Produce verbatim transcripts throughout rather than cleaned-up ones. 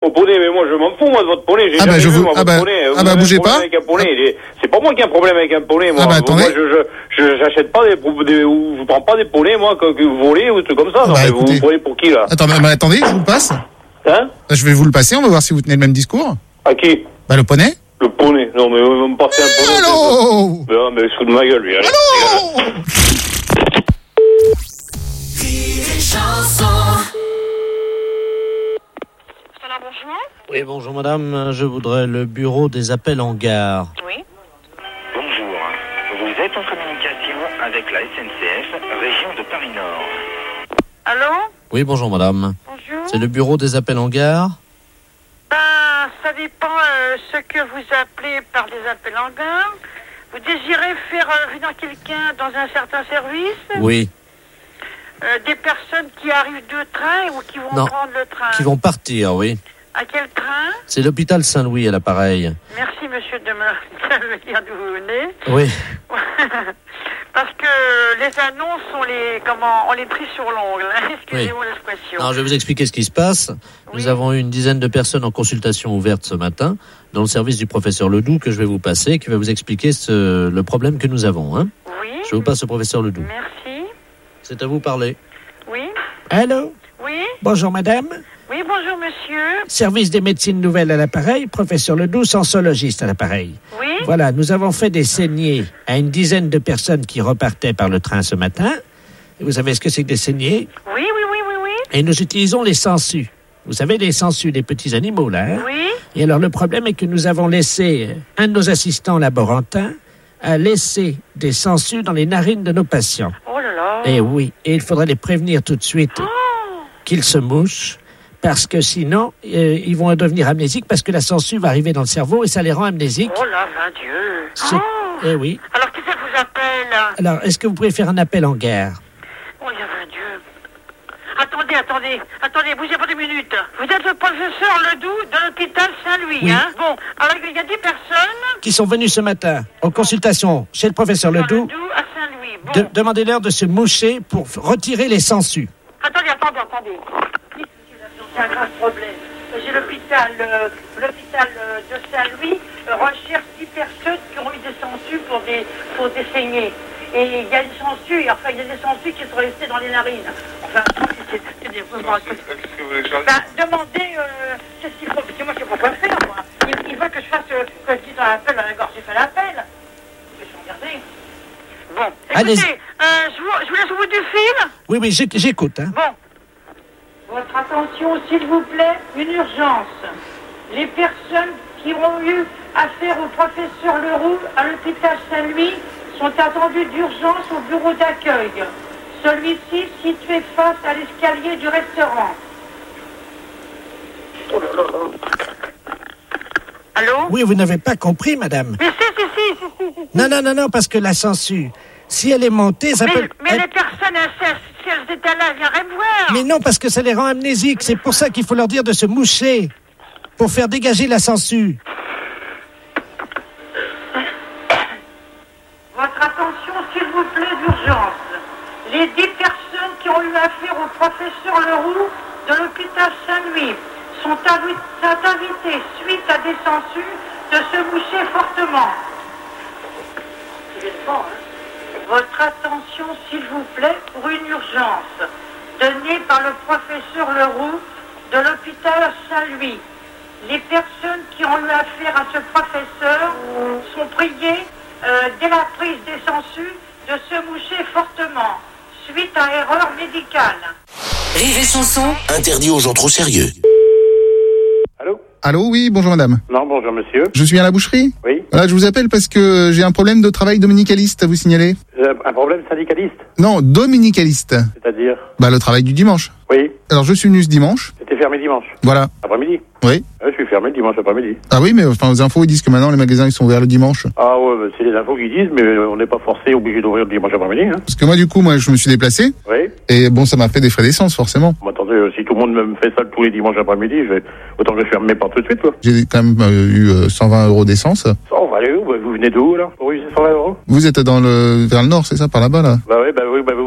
votre poney, mais moi je m'en fous moi de votre poney. J'ai ah jamais bah je vu vous, moi ah votre bah, poney. ah Vous bah avez bougez un problème pas. Avec un poney. Il- C'est pas moi qui ai un problème avec un poney, moi. Ah bah, moi attendez. je, je, je, j'achète pas des, des, ou je prends pas des poneys, moi, que, que vous volez ou des trucs comme ça. Ah Non, bah, mais vous écoutez. vous prenez pour qui là? Attends, bah, attendez, je vous le passe. Hein? Je vais vous le passer, on va voir si vous tenez le même discours. À qui? Bah le poney. Le poney. Non, mais vous me passez un poney. Allô. c'est- Non, mais sous de ma gueule, lui. Allez, Allô. Bonjour. Oui, bonjour madame, je voudrais le bureau des appels en gare. Oui. Bonjour, vous êtes en communication avec la S N C F, région de Paris-Nord. Allô? Oui, bonjour madame. Bonjour. C'est le bureau des appels en gare? Ben, ça dépend euh, ce que vous appelez par des appels en gare. Vous désirez faire euh, venir quelqu'un dans un certain service? Oui. Euh, des personnes qui arrivent de train ou qui vont Non, prendre le train? Qui vont partir, oui. À quel train? C'est l'hôpital Saint-Louis à l'appareil. Merci monsieur de me, de me dire d'où vous venez. Oui. Parce que les annonces, on les, comment, on les pris sur l'ongle. Hein, excusez-moi l'expression. Alors, je vais vous expliquer ce qui se passe. Nous Oui. avons eu une dizaine de personnes en consultation ouverte ce matin dans le service du professeur Ledoux que je vais vous passer, qui va vous expliquer ce, le problème que nous avons. Hein. Oui. Je vous passe au professeur Ledoux. Merci. C'est à vous parler. Oui. Allô? Oui. Bonjour madame. Oui, bonjour monsieur. Service des médecines nouvelles à l'appareil, professeur Ledoux, sensologiste à l'appareil. Oui. Voilà, nous avons fait des saignées à une dizaine de personnes qui repartaient par le train ce matin. Et vous savez ce que c'est que des saignées? Oui, oui, oui, oui, oui. Et nous utilisons les sangsues. Vous savez, les sangsues, les petits animaux, là. Hein? Oui. Et alors, le problème est que nous avons laissé euh, un de nos assistants laborantins a laissé des sangsues dans les narines de nos patients. Oh là là. Et oui, et il faudrait les prévenir tout de suite Oh. qu'ils se mouchent, parce que sinon, euh, ils vont devenir amnésiques, parce que la sangsue va arriver dans le cerveau et ça les rend amnésiques. Oh là, mon Dieu. C'est- Oh. Eh oui. Alors, qui c'est que vous appelle? Alors, est-ce que vous pouvez faire un appel en gare? Oh, il y a mon Dieu. Attendez, attendez, attendez, bougez pas deux minutes. Vous êtes le professeur Ledoux de l'hôpital Saint-Louis, Oui. hein? Bon, alors il y a dix personnes. Qui sont venus ce matin en consultation chez le professeur Ledoux. Ledoux à Saint-Louis. Bon. De- Demandez-leur de se moucher pour f- retirer les sangsues. Attendez, attendez, attendez. C'est un grave problème. J'ai l'hôpital, euh, l'hôpital euh, de Saint-Louis euh, recherche dix personnes qui ont eu des sangsues pour des, pour des saignées. Et il y a des sangsues, enfin il y a des sangsues qui sont restées dans les narines. Enfin, c'est, c'est des ben, demandez euh, qu'est-ce qu'il faut, parce que moi je ne sais pas quoi faire, moi. Il, il veut que je fasse, euh, que je dise un appel à la gorge, j'ai fait l'appel. Je vais regarder. Bon, Allez-y. écoutez, euh, je, vous, je vous laisse au bout du fil. Oui, oui, j'éc- j'écoute. Hein. Bon. Votre attention, s'il vous plaît, une urgence. Les personnes qui ont eu affaire au professeur Leroux à l'hôpital Saint-Louis sont attendues d'urgence au bureau d'accueil. Celui-ci situé face à l'escalier du restaurant. Allô? Oui, vous n'avez pas compris, madame. Mais si, si, si, si, si, si. Non, non, non, non, parce que la sangsue, si elle est montée, ça Mais, peut... mais elle- les personnes, elles, si elles étaient là, elles viendraient me voir. Mais non, parce que ça les rend amnésiques. C'est pour ça qu'il faut leur dire de se moucher pour faire dégager la sangsue. Votre attention, s'il vous plaît, d'urgence. Les dix personnes qui ont eu affaire au professeur Leroux de l'hôpital Saint-Louis sont, avi- sont invitées, suite à des sangsues, de se moucher fortement. Votre attention, s'il vous plaît, pour une urgence donnée par le professeur Leroux de l'hôpital Saint-Louis. Les personnes qui ont eu affaire à ce professeur sont priées, euh, dès la prise des sangsues, de se moucher fortement, suite à erreur médicale. Rire et chanson. Interdit aux gens trop sérieux. Allô? Allô, oui, bonjour madame. Non, bonjour monsieur. Je suis à la boucherie. Oui. Voilà, je vous appelle parce que j'ai un problème de travail dominicaliste à vous signaler. Euh, un problème syndicaliste, Non, dominicaliste. c'est-à-dire? Bah, le travail du dimanche. Oui. Alors, je suis venu ce dimanche. C'était fermé dimanche. Voilà. Après-midi. Oui. Ouais, je suis fermé dimanche après-midi. Ah oui, mais enfin, aux infos, ils disent que maintenant, les magasins, ils sont ouverts le dimanche. Ah ouais, bah, c'est les infos qu'ils disent, mais on n'est pas forcé, obligé d'ouvrir le dimanche après-midi. Hein. Parce que moi, du coup, moi, je me suis déplacé. Oui. Et bon, ça m'a fait des frais d'essence, forcément. Bon, attendez, euh, si tout le monde me fait ça tous les dimanches après-midi, je vais... autant que je ferme mes portes tout de suite, quoi. J'ai quand même euh, eu euh, cent vingt euros d'essence. Oh, on va aller où? Bah, vous venez d'où, là? Pour utiliser cent vingt euros? Vous êtes dans le, vers le nord, c'est ça, par là-bas, là? Bah oui, bah oui, bah vous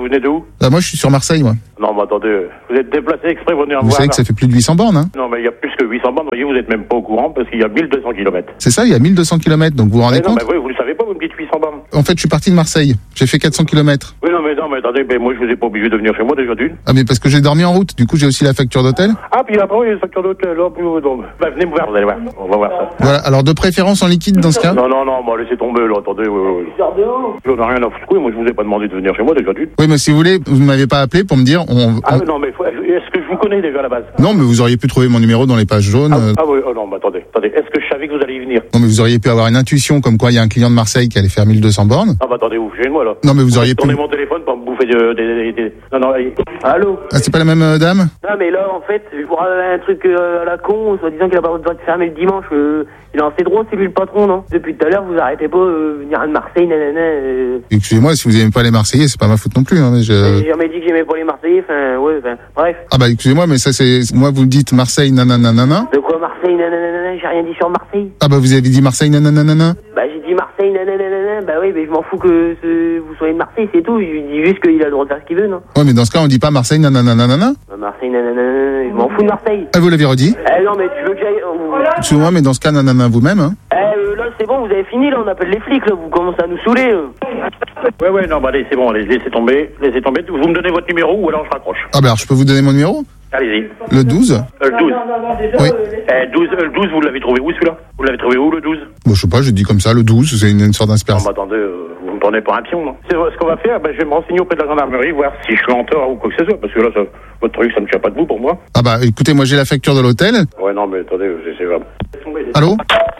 vous venez de où? Ah, moi, je suis sur Marseille, moi. Non, mais attendez, vous êtes déplacé exprès pour venir me Vous voir. savez là. que ça fait plus de huit cents bornes, hein? Non, mais il y a plus que huit cents bornes, voyez, vous êtes même pas au courant parce qu'il y a mille deux cents kilomètres. C'est ça, il y a mille deux cents kilomètres, donc vous vous rendez Mais non, compte? mais oui, vous le savez pas, vous me dites huit cents bornes. En fait, je suis parti de Marseille. J'ai fait quatre cents kilomètres. Oui, non, mais non, mais attendez, mais moi, je vous ai pas obligé de venir chez moi déjà d'une. Ah, mais parce que j'ai dormi en route. Du coup, j'ai aussi la facture d'hôtel. Ah, puis après, il y a une facture d'hôtel, là, puis, donc. Bah, venez me voir, vous allez voir. On va voir ça. Voilà. Alors, de préférence en liquide dans ce cas? Non, non, non, moi, laissez tomber, là, attendez, oui, oui. J'en ai rien à foutre, moi, je vous ai pas demandé de venir chez moi déjà d'une. Oui, mais si vous voulez, vous ne m'avez pas appelé pour me dire, on, Ah, on- mais non, mais faut- est-ce que je vous connais déjà à la base? Non, mais vous auriez pu trouver mon numéro dans les pages jaunes. Ah, euh, ah oui, oh non, mais attendez, attendez, est-ce que je savais que vous alliez y venir? Non, mais vous auriez pu avoir une intuition comme quoi il y a un client de Marseille qui allait faire mille deux cents bornes. Ah, bah attendez, vous faites moi, là. Non, mais vous auriez pu... Tournez mon téléphone pour me bouffer de- des... des- des- Non, non, allez. Allô? Ah, c'est pas la même euh, dame? Non mais là en fait, pour un truc euh, à la con, soit disant qu'il a pas besoin de fermer le dimanche, euh, il est assez drôle, c'est lui le patron, non? Depuis tout à l'heure, vous arrêtez pas euh, venir à Marseille, nanana. Euh... Excusez-moi, si vous aimez pas les Marseillais, c'est pas ma faute non plus. Hein, mais je... J'ai jamais dit que j'aimais pas les Marseillais, enfin, ouais, enfin, bref. Ah bah excusez-moi, mais ça c'est... Moi, vous dites Marseille nananana. De quoi Marseille, nanana, j'ai rien dit sur Marseille. Ah bah vous avez dit Marseille nananana. Bah j'ai dit Marseille, nanana, bah oui, mais je m'en fous que ce... vous soyez de Marseille, c'est tout, je lui dis juste qu'il a le droit de faire ce qu'il veut, non? Ouais, mais dans ce cas, on dit pas Marseille nananana. Bah, Marseille, nanana, je m'en fous de Marseille. Ah, vous l'avez redit? Eh non mais tu veux que j'aille... euh, Excusez-moi, mais dans ce cas, nanana vous-même. Hein. Eh euh, là c'est bon, vous avez fini, là, on appelle les flics, là, vous commencez à nous saouler. Euh. Ouais, ouais, non, bah allez, c'est bon, allez, laissez tomber, laissez tomber. Vous me donnez votre numéro ou alors je raccroche. Ah bah alors, je peux vous donner mon numéro? Allez-y. Le douze? Euh, le douze. Oui. Eh, douze, euh, le douze, vous l'avez trouvé où celui-là? Vous l'avez trouvé où le douze? Bon, je sais pas, j'ai dit comme ça, le douze, c'est une, une sorte Non, d'inspiration. mais attendez, euh, vous me prenez pour un pion, non? C'est ce qu'on va faire, ben, je vais me renseigner auprès de la gendarmerie, voir si je suis en tort ou quoi que ce soit, parce que là, ça, votre truc, ça ne tient pas debout pour moi. Ah bah écoutez, moi j'ai la facture de l'hôtel. Ouais, non, mais attendez, c'est c'est vraiment... Allô?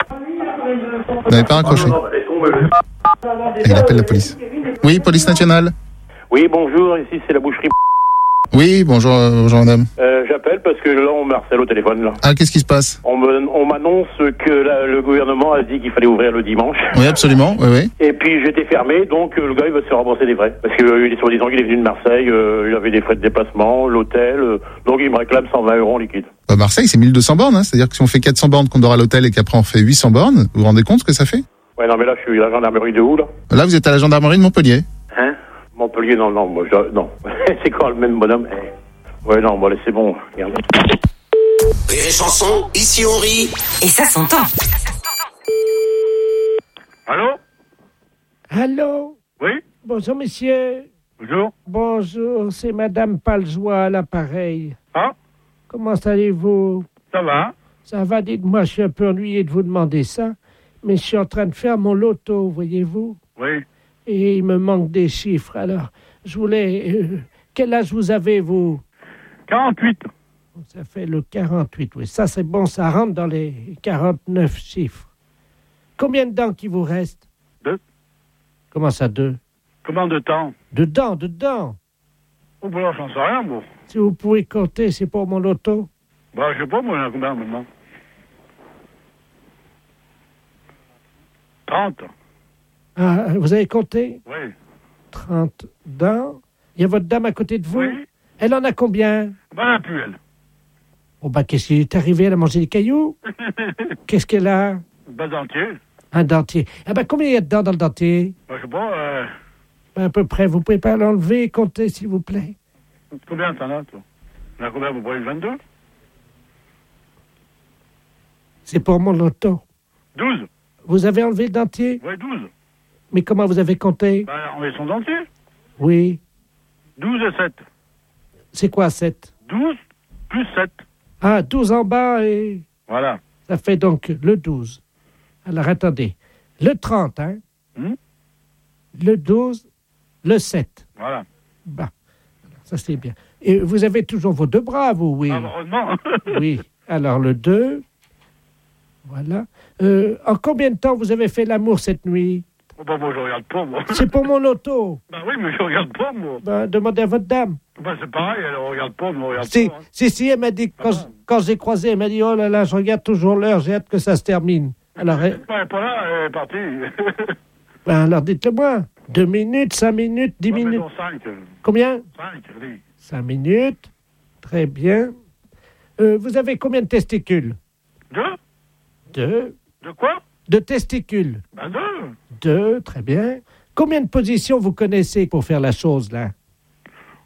Vous n'avez pas raccroché? Non, non, laisse tomber. Il appelle la police. Oui, police nationale. Oui, bonjour, ici c'est la boucherie. Oui, bonjour, euh, bonjour madame. Euh, j'appelle parce que là, on me harcèle au téléphone, là. Ah, qu'est-ce qui se passe? On me- on m'annonce que la- le gouvernement a dit qu'il fallait ouvrir le dimanche. Oui, absolument, oui, oui. Et puis j'étais fermé, donc euh, le gars il va se faire rembourser des frais. Parce que euh, il est soi-disant qu'il est venu de Marseille, euh, il avait des frais de déplacement, l'hôtel, euh, donc il me réclame cent vingt euros en liquide. Bah, Marseille, c'est mille deux cents bornes, hein. C'est-à-dire que si on fait quatre cents bornes qu'on dort à l'hôtel et qu'après on fait huit cents bornes, vous vous rendez compte ce que ça fait? Ouais, non, mais là je suis à la gendarmerie de où, là? Là, vous êtes à la gendarmerie de Montpellier. Hein? Montpellier, non, non, moi, je- non. C'est quoi le même bonhomme? Eh. Ouais, non, bon, allez, c'est bon, regarde. Rire et chanson, ici on rit. Et ça s'entend. Allô? Allô? Oui? Bonjour, monsieur. Bonjour? Bonjour, c'est Madame Paljoie à l'appareil. Ah? Comment allez-vous? Ça va? Ça va, dites-moi, je suis un peu ennuyé de vous demander ça, mais je suis en train de faire mon loto, voyez-vous? Oui. Et il me manque des chiffres, alors je voulais... euh, quel âge vous avez, vous? quarante-huit. Ça fait le quarante-huit, oui. Ça, c'est bon, ça rentre dans les quarante-neuf chiffres. Combien de dents qui vous reste? Deux. Comment ça, deux? Combien de temps? De dents, de dents. Oh, bah là, j'en sais rien, moi. Si vous pouvez compter, c'est pour mon loto. Bah, je sais pas, moi, il y en a combien maintenant? trente. Ah, vous avez compté? Oui. trente dents. Il y a votre dame à côté de vous? Oui. Elle en a combien? Ben, la plus, elle. Oh, bah, qu'est-ce qui est arrivé? Elle a mangé des cailloux? Qu'est-ce qu'elle a? Ben, dentier. Un dentier. Ah, bah, combien il y a de dents dans le dentier? Ben, je sais pas, euh, À peu près. Vous pouvez pas l'enlever et compter, s'il vous plaît? combien t'en as, toi? T'en as combien, vous voyez, vingt-deux? C'est pour mon loto. douze. Vous avez enlevé le dentier? Oui, douze. Mais comment vous avez compté? Ben, on met son dentier. Oui. douze et sept. C'est quoi, sept? douze plus sept. Ah, douze en bas et... Voilà. Ça fait donc le douze. Alors, attendez. Le trente, hein? Hmm? Le douze, le sept. Voilà. Bah, ça c'est bien. Et vous avez toujours vos deux bras, vous, oui? Ah, heureusement. Oui. Alors, le deux. Voilà. Euh, en combien de temps vous avez fait l'amour cette nuit? Oh, ben, moi, je regarde pas, moi. C'est pour mon loto. Ben oui, mais je regarde pas, moi. Ben, demandez à votre dame. Ben, c'est pareil, elle regarde pas, moi, regarde Si, pas. Hein. si, si, elle m'a dit, quand, je- quand j'ai croisé, elle m'a dit, oh là là, je regarde toujours l'heure, j'ai hâte que ça se termine. Alors, elle- Ben, elle est pas là, elle est partie. ben, alors dites-le-moi. Deux minutes, cinq minutes, dix Ouais, minutes. mettons cinq. Combien? cinq, allez. Cinq minutes. Très bien. Euh, vous avez combien de testicules? Deux? Deux. De quoi? De testicules? Ben, deux. Deux, très bien. Combien de positions vous connaissez pour faire la chose, là?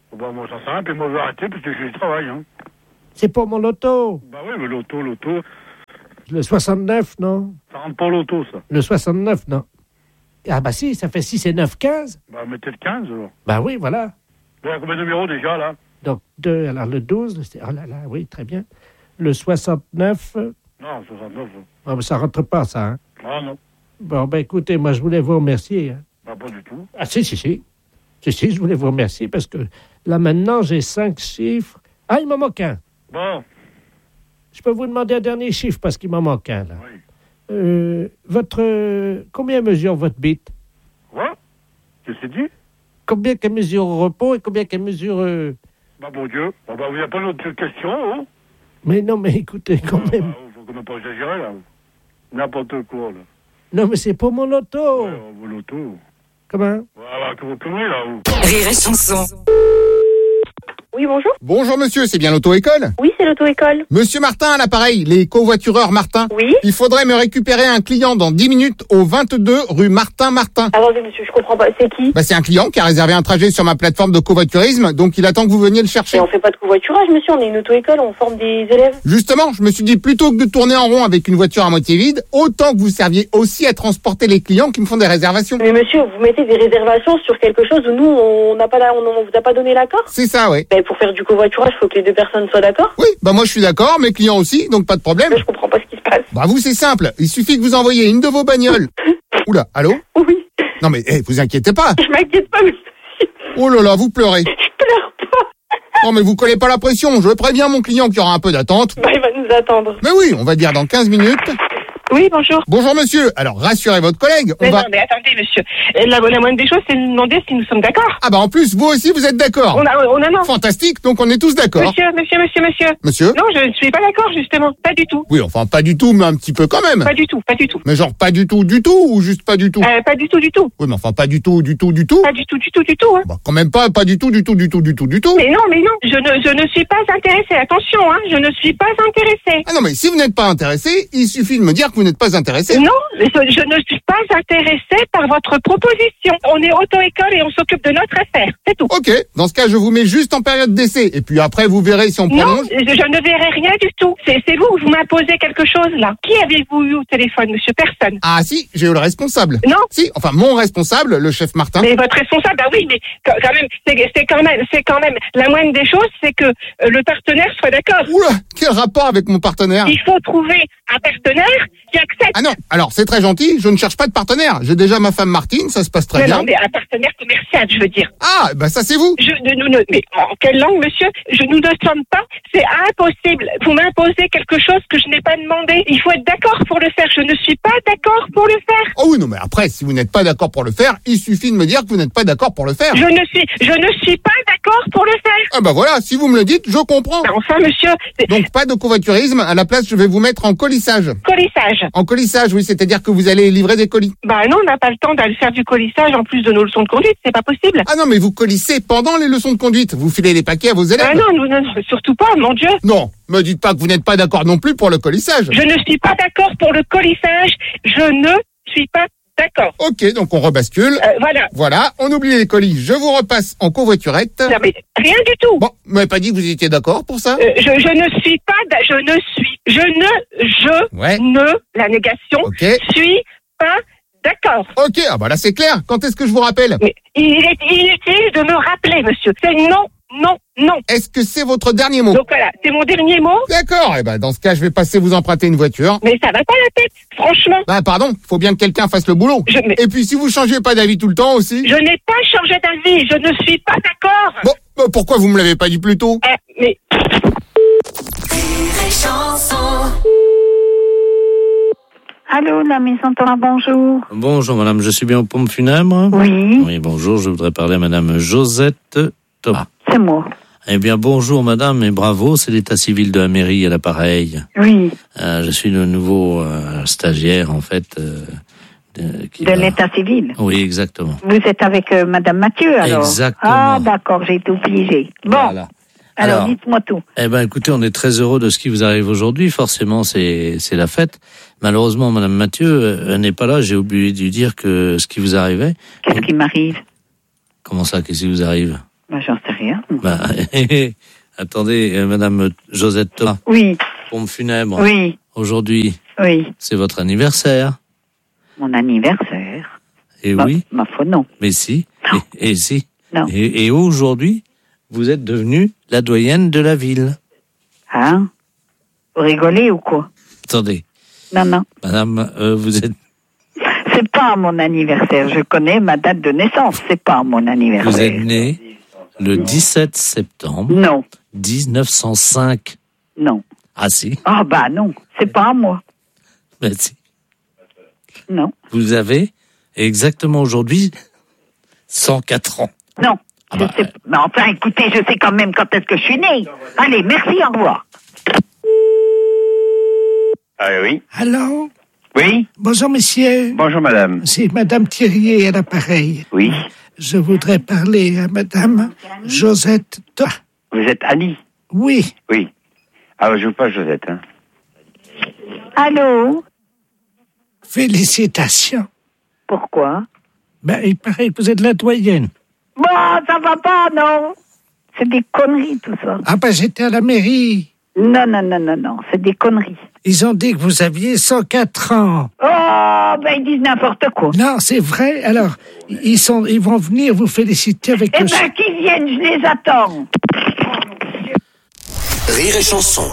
Bon, moi, ça sert, puis moi, je vais arrêter parce que je travaille. Hein. C'est pour mon loto. Bah oui, mais l'auto, l'auto. Le soixante-neuf, non? Ça rentre pas l'auto, ça. Le soixante-neuf, non. Ah bah si, ça fait six et neuf, quinze. Bah mettez le quinze, alors. Bah oui, voilà. Il y a combien de numéros déjà, là? Donc deux, alors le douze, c'est... oh là là, oui, très bien. Le soixante-neuf... Non, soixante-neuf. Ah bah ça rentre pas, ça, hein? Ah non. Bon, ben écoutez, moi je voulais vous remercier. Hein. Bah pas du tout. Ah si, si, si. Si, si, je voulais vous remercier parce que là maintenant j'ai cinq chiffres. Ah, il m'en manque un. Bon. Je peux vous demander un dernier chiffre parce qu'il m'en manque un, là. Oui. Euh, votre... euh, combien mesure votre bite? Quoi? Qu'est-ce que c'est dit? Combien qu'elle mesure au repos et combien qu'elle mesure... euh, Bah bon Dieu. Bah, bah il n'y a pas d'autre question, hein? Mais non, mais écoutez, quand Ah, même... bah, faut quand même pas exagérer, là. N'importe quoi, là. Non, mais c'est pour mon auto. Ouais, vos lotos. Comment? Voilà, que vous conneries, là, vous. Rire et chanson. Oui, bonjour. Bonjour monsieur, c'est bien l'auto-école? Oui, c'est l'auto-école. Monsieur Martin à l'appareil, les covoitureurs Martin. Oui. Il faudrait me récupérer un client dans dix minutes au vingt-deux rue Martin Martin. Attendez, monsieur, je comprends pas. C'est qui? Bah c'est un client qui a réservé un trajet sur ma plateforme de covoiturisme, donc il attend que vous veniez le chercher. Mais on fait pas de covoiturage, monsieur. On est une auto-école, on forme des élèves. Justement, je me suis dit plutôt que de tourner en rond avec une voiture à moitié vide, autant que vous serviez aussi à transporter les clients qui me font des réservations. Mais monsieur, vous mettez des réservations sur quelque chose où nous, on n'a pas, la- on, on vous a pas donné l'accord? C'est ça, ouais. Ben, pour faire du covoiturage, faut que les deux personnes soient d'accord. Oui, bah moi je suis d'accord, mes clients aussi, donc pas de problème. Mais je comprends pas ce qui se passe. Bah vous c'est simple, il suffit que vous envoyiez une de vos bagnoles. Oula, allô? Oui. Non mais eh, vous inquiétez pas. Je m'inquiète pas, monsieur. Oh là là, vous pleurez. Je pleure pas. Non mais vous collez pas la pression, je préviens mon client qu'il y aura un peu d'attente. Bah, il va nous attendre. Mais oui, on va dire dans quinze minutes. Oui, bonjour. Bonjour monsieur, alors rassurez votre collègue. On Mais va... non, mais attendez, monsieur. La, la moindre des choses, c'est de nous demander si nous sommes d'accord. Ah bah en plus, vous aussi vous êtes d'accord. On a, on a non. Fantastique, donc on est tous d'accord. Monsieur, monsieur, monsieur, monsieur. Monsieur? Non, je ne suis pas d'accord, justement. Pas du tout. Oui, enfin pas du tout, mais un petit peu quand même. Pas du tout, pas du tout. Mais genre pas du tout du tout ou juste pas du tout? Euh, pas du tout, du tout. Oui, mais enfin pas du tout du tout du tout. Pas du tout, du tout, du tout. Hein. Bah quand même pas, pas du tout du tout du tout du tout du tout. Mais non, mais non. Je ne, je ne suis pas intéressée. Attention, hein. Je ne suis pas intéressée. Ah non, mais si vous n'êtes pas intéressé, il suffit de me dire que vous n'êtes pas intéressé. Non, je, je ne suis pas intéressée par votre proposition. On est auto-école et on s'occupe de notre affaire. C'est tout. Ok, dans ce cas, je vous mets juste en période d'essai. Et puis après, vous verrez si on Non, prolonge. je, je ne verrai rien du tout. C'est, c'est vous, vous m'imposez quelque chose là. Qui avez-vous eu au téléphone, monsieur? Personne. Ah si, j'ai eu le responsable. Non. Si, enfin mon responsable, le chef Martin. Mais votre responsable, bah oui, mais quand quand même, c'est, c'est quand même, c'est quand même la moindre des choses, c'est que euh, le partenaire soit d'accord. Oula, quel rapport avec mon partenaire? Il faut trouver un partenaire qui accepte. Ah non, alors c'est très gentil, je ne cherche pas de partenaire. J'ai déjà ma femme Martine, ça se passe très non, bien. non, mais un partenaire commercial, je veux dire. Ah, bah ça c'est vous. Je, nous, nous, mais en quelle langue, monsieur? Je nous ne sommes pas. C'est impossible. Vous m'imposez quelque chose que je n'ai pas demandé. Il faut être d'accord pour le faire. Je ne suis pas d'accord pour le faire. Oh oui, non, mais après, si vous n'êtes pas d'accord pour le faire, il suffit de me dire que vous n'êtes pas d'accord pour le faire. Je ne suis, je ne suis pas d'accord pour le faire. Ah bah voilà, si vous me le dites, je comprends. Ben enfin, monsieur. c'est- Donc pas de covoiturisme, à la place je vais vous mettre en colissage. Colissage. En colissage, oui, c'est-à-dire que vous allez livrer des colis. Bah non, on n'a pas le temps d'aller faire du colissage en plus de nos leçons de conduite. C'est pas possible. Ah non, mais vous colissez pendant les leçons de conduite. Vous filez les paquets à vos élèves. Ah non, nous, non, non, surtout pas, mon Dieu. Non, me dites pas que vous n'êtes pas d'accord non plus pour le colissage. Je ne suis pas d'accord pour le colissage. Je ne suis pas d'accord. Ok, donc on rebascule. Euh, voilà. Voilà, on oublie les colis. Je vous repasse en covoiturette. Non, mais rien du tout. Bon, vous m'avez pas dit que vous étiez d'accord pour ça? Euh, je, je ne suis pas, d'a- je ne suis, je ne, je Ouais. ne, la négation, Ok. suis pas d'accord. Ok, ah bah là c'est clair. Quand est-ce que je vous rappelle? Mais il est inutile de me rappeler, monsieur. C'est non, non, non. Est-ce que c'est votre dernier mot? Donc voilà, c'est mon dernier mot. D'accord, et ben dans ce cas, je vais passer vous emprunter une voiture. Mais ça va pas la tête, franchement. Bah pardon, faut bien que quelqu'un fasse le boulot. Je, mais- Et puis si vous changez pas d'avis tout le temps aussi. je n'ai pas changé d'avis. Je ne suis pas d'accord. Bon, bah, pourquoi vous me l'avez pas dit plus tôt? Ah, mais Allô, la maison Thomas, bonjour. Bonjour madame, je suis bien aux pompes funèbres? Oui, Oui, bonjour, je voudrais parler à madame Josette Thomas. c'est moi. Eh bien, bonjour madame et bravo, c'est l'état civil de la mairie à l'appareil. Oui, Euh, je suis le nouveau euh, stagiaire en fait. Euh, de qui de va- l'état civil. Oui, exactement. Vous êtes avec euh, madame Mathieu, alors? Exactement. Ah, d'accord, j'ai tout piégé. Bon, Voilà. alors, Alors, dites-moi tout. Eh ben, écoutez, on est très heureux de ce qui vous arrive aujourd'hui. Forcément, c'est c'est la fête. Malheureusement, madame Mathieu, euh, elle n'est pas là. J'ai oublié de lui dire que ce qui vous arrivait. Qu'est-ce qui m'arrive? Comment ça, qu'est-ce qui vous arrive? Bah, j'en sais rien. Bah, attendez, euh, Madame Josette Thomas. Oui. Pompe funèbre. Oui. Aujourd'hui, Oui. c'est votre anniversaire. Mon anniversaire. Et Ma, oui. Ma foi, non. Mais si. Non. Et, et si. Non. Et, et aujourd'hui, vous êtes devenue la doyenne de la ville. Hein? Vous rigolez ou quoi? Attendez. Non, non. Madame, euh, vous êtes... C'est pas mon anniversaire. Je connais ma date de naissance. C'est pas mon anniversaire. Vous êtes née le dix-sept septembre. Non. dix-neuf cent cinq. Non. Ah si. Ah bah non. C'est pas à moi. Ben si. Non. Vous avez exactement aujourd'hui cent quatre ans. Non. Ah je bah, sais... Mais enfin, écoutez, je sais quand même quand est-ce que je suis née. Allez, merci, au revoir. Ah oui. Allô? Oui. Bonjour, monsieur. Bonjour, madame. C'est Madame Thirier à l'appareil. Oui. Je voudrais parler à Madame Josette Thomas. Vous êtes Annie? Oui. Oui. Ah, je veux pas Josette, hein. Allô? Félicitations. Pourquoi? Ben, il paraît que vous êtes la doyenne. Bon, ça va pas, non? C'est des conneries, tout ça. Ah ben, j'étais à la mairie. Non, non, non, non, non, c'est des conneries. Ils ont dit que vous aviez cent quatre ans. Oh, ben ils disent n'importe quoi. Non, c'est vrai. Alors, ils sont, ils vont venir vous féliciter avec Eh le... ben, qu'ils viennent, je les attends. Rire et chanson.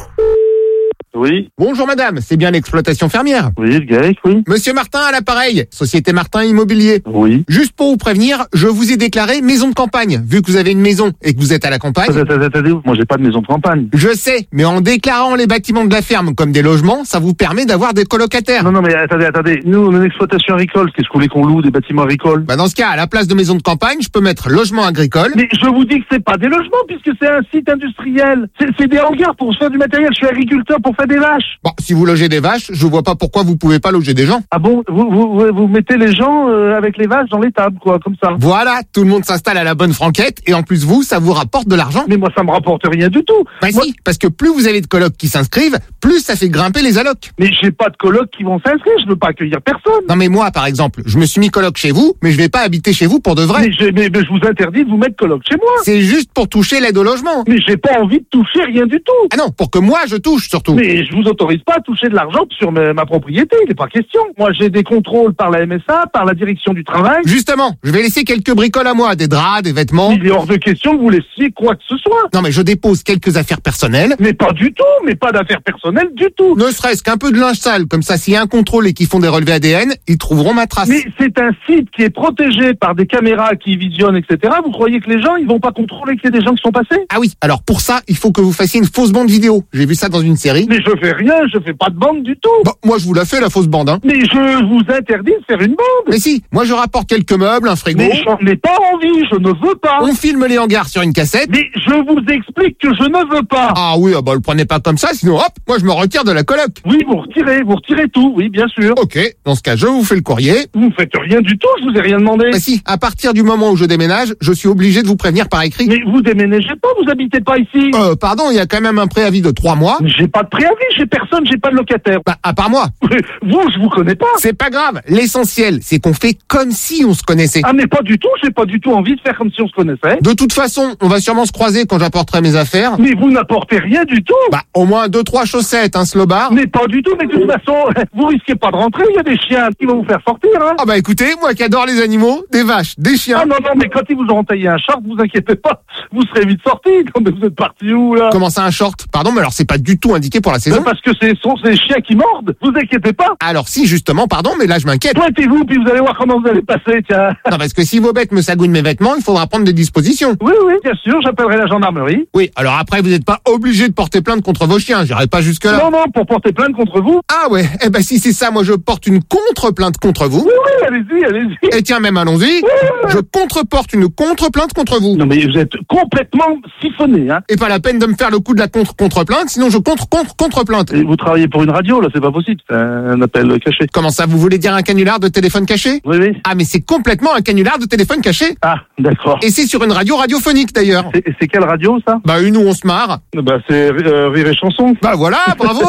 Oui. Bonjour madame, c'est bien l'exploitation fermière. Oui, le GAEC, oui. Monsieur Martin à l'appareil, Société Martin Immobilier. Oui. Juste pour vous prévenir, je vous ai déclaré maison de campagne, vu que vous avez une maison et que vous êtes à la campagne. Attendez, attendez, moi j'ai pas de maison de campagne. Je sais, mais en déclarant les bâtiments de la ferme comme des logements, ça vous permet d'avoir des colocataires. Non, non, mais attendez, attendez, nous on a une exploitation agricole, qu'est-ce que vous voulez qu'on loue, des bâtiments agricoles? Bah dans ce cas, à la place de maison de campagne, je peux mettre logement agricole. Mais je vous dis que c'est pas des logements, puisque c'est un site industriel. C'est, c'est des hangars pour se faire du matériel, je suis agriculteur pour faire des vaches. Bon, si vous logez des vaches, je vois pas pourquoi vous pouvez pas loger des gens. Ah bon, vous, vous, vous, vous mettez les gens euh, avec les vaches dans les tables, quoi, comme ça. Voilà, tout le monde s'installe à la bonne franquette, et en plus vous, ça vous rapporte de l'argent. Mais moi ça me rapporte rien du tout. Bah moi... si, parce que plus vous avez de colocs qui s'inscrivent, plus ça fait grimper les allocs. Mais j'ai pas de colocs qui vont s'inscrire, je veux pas accueillir personne. Non mais moi, par exemple, je me suis mis coloc chez vous, mais je vais pas habiter chez vous pour de vrai. Mais, j'ai, mais, mais je vous interdis de vous mettre coloc chez moi. C'est juste pour toucher l'aide au logement. Mais j'ai pas envie de toucher rien du tout. Ah non, pour que moi je touche surtout. Mais je vous autorise pas à toucher de l'argent sur ma, ma propriété, il n'est pas question. Moi j'ai des contrôles par la M S A, par la direction du travail. Justement, je vais laisser quelques bricoles à moi, des draps, des vêtements. Il est hors de question que vous laissiez quoi que ce soit. Non mais je dépose quelques affaires personnelles. Mais pas du tout, mais pas d'affaires personnelles du tout. Ne serait-ce qu'un peu de linge sale, comme ça s'il y a un contrôle et qu'ils font des relevés A D N, ils trouveront ma trace. Mais c'est un site qui est protégé par des caméras qui visionnent, et cetera. Vous croyez que les gens, ils vont pas contrôler qu'il y a des gens qui sont passés? Ah oui, alors pour ça, il faut que vous fassiez une fausse bande vidéo. J'ai vu ça dans une série. Mais je fais rien, je fais pas de bande du tout. Bon, moi je vous la fais la fausse bande, hein. Mais je vous interdis de faire une bande. Mais si, moi je rapporte quelques meubles, un frigo. Mais j'en ai pas envie, je ne veux pas. On filme les hangars sur une cassette. Mais je vous explique que je ne veux pas. Ah oui, ah bah le prenez pas comme ça, sinon hop, moi je me retire de la coloc. Oui, vous retirez, vous retirez tout, oui, bien sûr. Ok, dans ce cas, je vous fais le courrier. Vous faites rien du tout, je vous ai rien demandé. Bah si, à partir du moment où je déménage, je suis obligé de vous prévenir par écrit. Mais vous déménagez pas, vous habitez pas ici. Euh, pardon, il y a quand même un préavis de trois mois. J'ai pas de préavis, j'ai personne, j'ai pas de locataire. Bah, à part moi. Vous, je vous connais pas. C'est pas grave, l'essentiel, c'est qu'on fait comme si on se connaissait. Ah mais pas du tout, j'ai pas du tout envie de faire comme si on se connaissait. De toute façon, on va sûrement se croiser quand j'apporterai mes affaires. Mais vous n'apportez rien du tout. Bah, au moins deux, trois chaussettes, un slobard. Mais pas du tout, mais de toute façon, vous risquez pas de rentrer, il y a des chiens qui vont vous faire sortir, hein. Ah bah écoutez, moi qui adore les animaux, des vaches, des chiens. Ah non, non, mais quand ils vous auront taillé un short, vous inquiétez pas, vous serez vite sortis. Mais vous êtes parti où, là? Comment ça, un short? Pardon, mais alors c'est pas du tout indiqué pour la saison. Mais parce que ce sont ces chiens qui mordent, vous inquiétez pas. Alors si, justement, pardon, mais là je m'inquiète. Pointez-vous, puis vous allez voir comment vous allez passer, tiens. Non, parce que si vos bêtes me sagouinent mes vêtements, il faudra prendre des dispositions. Oui, oui, bien sûr, j'appellerai la gendarmerie. Oui, alors après, vous n'êtes pas obligé de porter plainte contre vos chiens, j'irai pas jusque-là. Non, non, pour porter plainte contre vous. Ah ouais, eh ben si c'est ça, moi je porte une contre-plainte contre vous. Oui, oui, allez-y, allez-y. Et tiens, même allons-y, oui, oui. Je contre-porte une contre-plainte contre vous. Non mais vous êtes complètement siphonné, hein. Et pas la peine de me faire le coup de la contre-contre-plainte, sinon je contre-contre-contre-plainte. Et vous travaillez pour une radio, là, c'est pas possible, c'est un appel caché. Comment ça, vous voulez dire un canular de téléphone caché? Oui, oui. Ah mais c'est complètement un canular de téléphone caché. Ah, d'accord. Et c'est sur une radio radiophonique d'ailleurs. C'est, c'est quelle radio, ça? Bah une où on se marre. Bah c'est euh, Rire et Chanson. Bah voilà, bravo.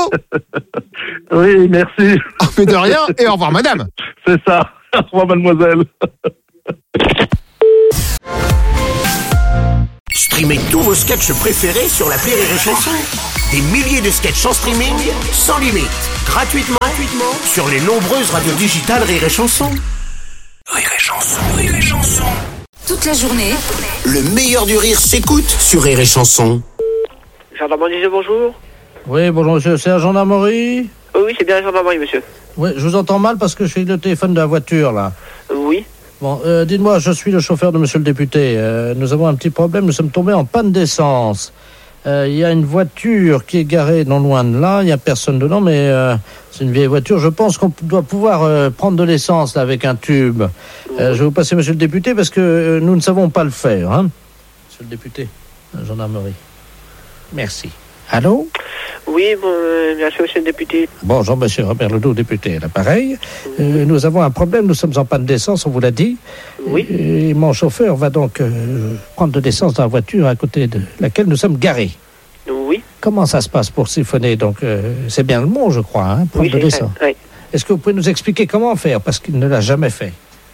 Oui, merci. Oh, mais de rien, et au revoir madame. C'est ça. Au revoir mademoiselle. Streamez tous vos sketchs préférés sur l'appli Rire et Chanson. Des milliers de sketchs en streaming, sans limite, gratuitement, gratuitement sur les nombreuses radios digitales Rire et Chanson. Rire et Chanson, Rire et Chanson. Toute la journée, le meilleur du rire s'écoute sur Rire et Chanson. Gendarmerie, bonjour. Oui, bonjour monsieur, c'est la gendarmerie? Oui, oui, c'est bien la gendarmerie, monsieur. Oui, je vous entends mal parce que je suis le téléphone de la voiture, là. Oui. Bon, euh, dites-moi, je suis le chauffeur de monsieur le député. Euh, nous avons un petit problème, nous sommes tombés en panne d'essence. Il euh, y a une voiture qui est garée non loin de là, il n'y a personne dedans, mais euh, c'est une vieille voiture. Je pense qu'on doit pouvoir euh, prendre de l'essence là avec un tube. Euh, je vais vous passer monsieur le député parce que euh, nous ne savons pas le faire. Hein. Monsieur le député, la gendarmerie. Merci. Allô? Oui, bon, euh, bien sûr, monsieur le député. Bonjour, monsieur Robert Ledoux, député à l'appareil. Euh, nous avons un problème, nous sommes en panne d'essence, on vous l'a dit. Oui. Et mon chauffeur va donc euh, prendre de l'essence dans la voiture à côté de laquelle nous sommes garés. Oui. Comment ça se passe pour siphonner? Donc, euh, c'est bien le mot, je crois, hein, prendre oui, de l'essence. Oui. Est-ce que vous pouvez nous expliquer comment faire? Parce qu'il ne l'a jamais fait.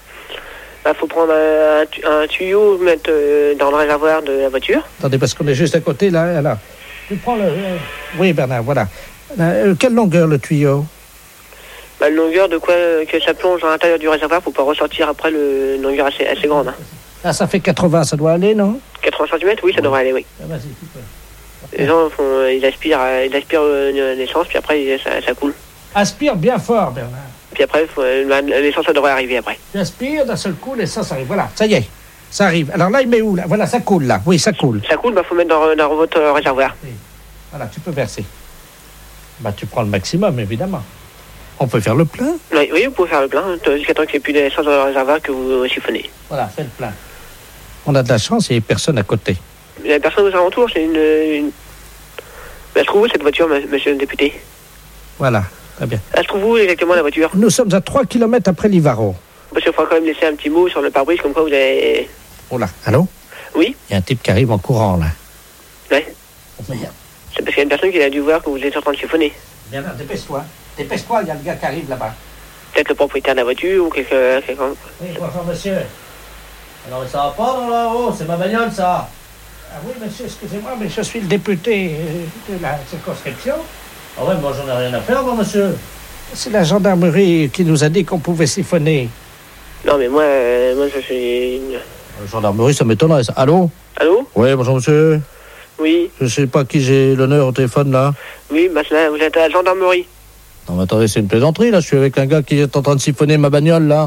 Il bah, faut prendre un, tu- un tuyau, mettre euh, dans le réservoir de la voiture. Attendez, parce qu'on est juste à côté, là. là. Tu prends le... euh, Oui, Bernard, voilà. Euh, quelle longueur, le tuyau? Bah, une longueur de quoi euh, que ça plonge à l'intérieur du réservoir pour pas ressortir après le, une longueur assez, assez grande. Hein. Ah, ça fait quatre-vingts, ça doit aller, non? quatre-vingts centimètres, oui, ça devrait aller, oui. Ah, vas-y, tu peux. Les gens font, euh, ils aspirent, euh, ils aspirent euh, l'essence, puis après il- ça, ça coule. Aspire bien fort, Bernard. Puis après, faut, euh, la- l'essence ça devrait arriver après. Tu aspires, d'un seul coup, l'essence arrive. Voilà, ça y est, ça arrive. Alors là, il met où, là? Voilà, ça coule, là. Oui, ça coule. Ça coule, bah faut mettre dans, dans votre euh, réservoir. Voilà, tu peux verser. Bah, tu prends le maximum, évidemment. On peut faire le plein? Oui, oui, vous pouvez faire le plein, hein, jusqu'à temps qu'il n'y ait plus d'essence dans le réservoir que vous euh, siphonnez. Voilà, fais le plein. On a de la chance, il n'y a personne à côté. Il n'y a personne aux alentours, c'est une... une... Elle se trouve où cette voiture, m- monsieur le député? Voilà, très bien. Elle se trouve où exactement la voiture? Nous sommes à trois kilomètres après Livaro. Parce qu'il faudra quand même laisser un petit mot sur le pare-brise, comme quoi vous avez... Oh là, allô? Oui? Il y a un type qui arrive en courant, là. Ouais. Oh, merde. C'est parce qu'il y a une personne qui a dû voir que vous êtes en train de siphonner. Bernard, dépêche-toi. Dépêche-toi, il y a le gars qui arrive là-bas. Peut-être le propriétaire de la voiture ou quelqu'un... quelqu'un... Oui, bonjour, monsieur. Alors, ça va pas dans là-haut, c'est ma bagnole, ça. Ah oui, monsieur, excusez-moi, mais je suis le député euh, de la circonscription. Ah ouais, moi, j'en ai rien à faire, moi, monsieur. C'est la gendarmerie qui nous a dit qu'on pouvait siphonner. Non, mais moi, euh, moi je suis... une- La gendarmerie, ça m'étonnerait, ça. Allô? Allô? Oui, bonjour, monsieur. Oui, Je sais pas qui j'ai l'honneur au téléphone, là. oui, bah là, vous êtes à la gendarmerie. Non, mais attendez, c'est une plaisanterie, là. Je suis avec un gars qui est en train de siphonner ma bagnole, là.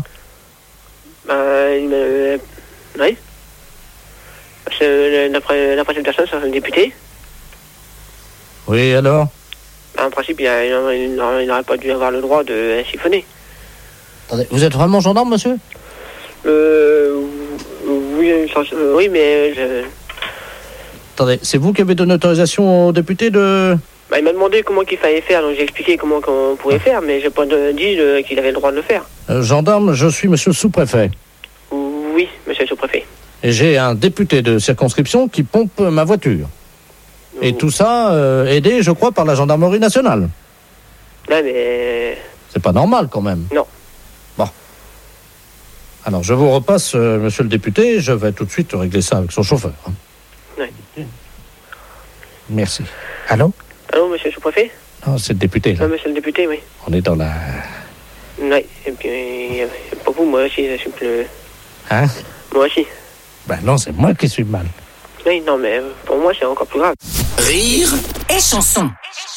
Bah, il me... Oui. Parce que euh, d'après d'après cette personne, c'est un député. Oui, alors? Bah, en principe, il, a- il n'aurait- il n'aurait il n'aurait pas dû avoir le droit de siphonner. Attendez, vous êtes vraiment gendarme, monsieur? Euh... Oui, euh, oui, mais... Je... Attendez, c'est vous qui avez donné autorisation au député de... Bah, il m'a demandé comment qu'il fallait faire, donc j'ai expliqué comment qu'on pouvait faire, mais j'ai pas de- dit euh, qu'il avait le droit de le faire. Euh, gendarme, je suis monsieur le sous-préfet. Oui, monsieur le sous-préfet. Et j'ai un député de circonscription qui pompe ma voiture. Et tout ça, euh, aidé, je crois, par la gendarmerie nationale. Là, mais... C'est pas normal, quand même. Non. Bon. Alors, je vous repasse, euh, monsieur le député, je vais tout de suite régler ça avec son chauffeur. hein. Oui. Merci. Allô? Allô, monsieur le sous-préfet? Non, c'est le député, là. Ah, monsieur le député, oui. On est dans la... Oui, et puis, euh, pour vous, moi aussi, je suis plus... Hein? Moi aussi. Ben non, c'est moi qui suis mal. Oui, non, mais pour moi, c'est encore plus grave. Rire et chanson.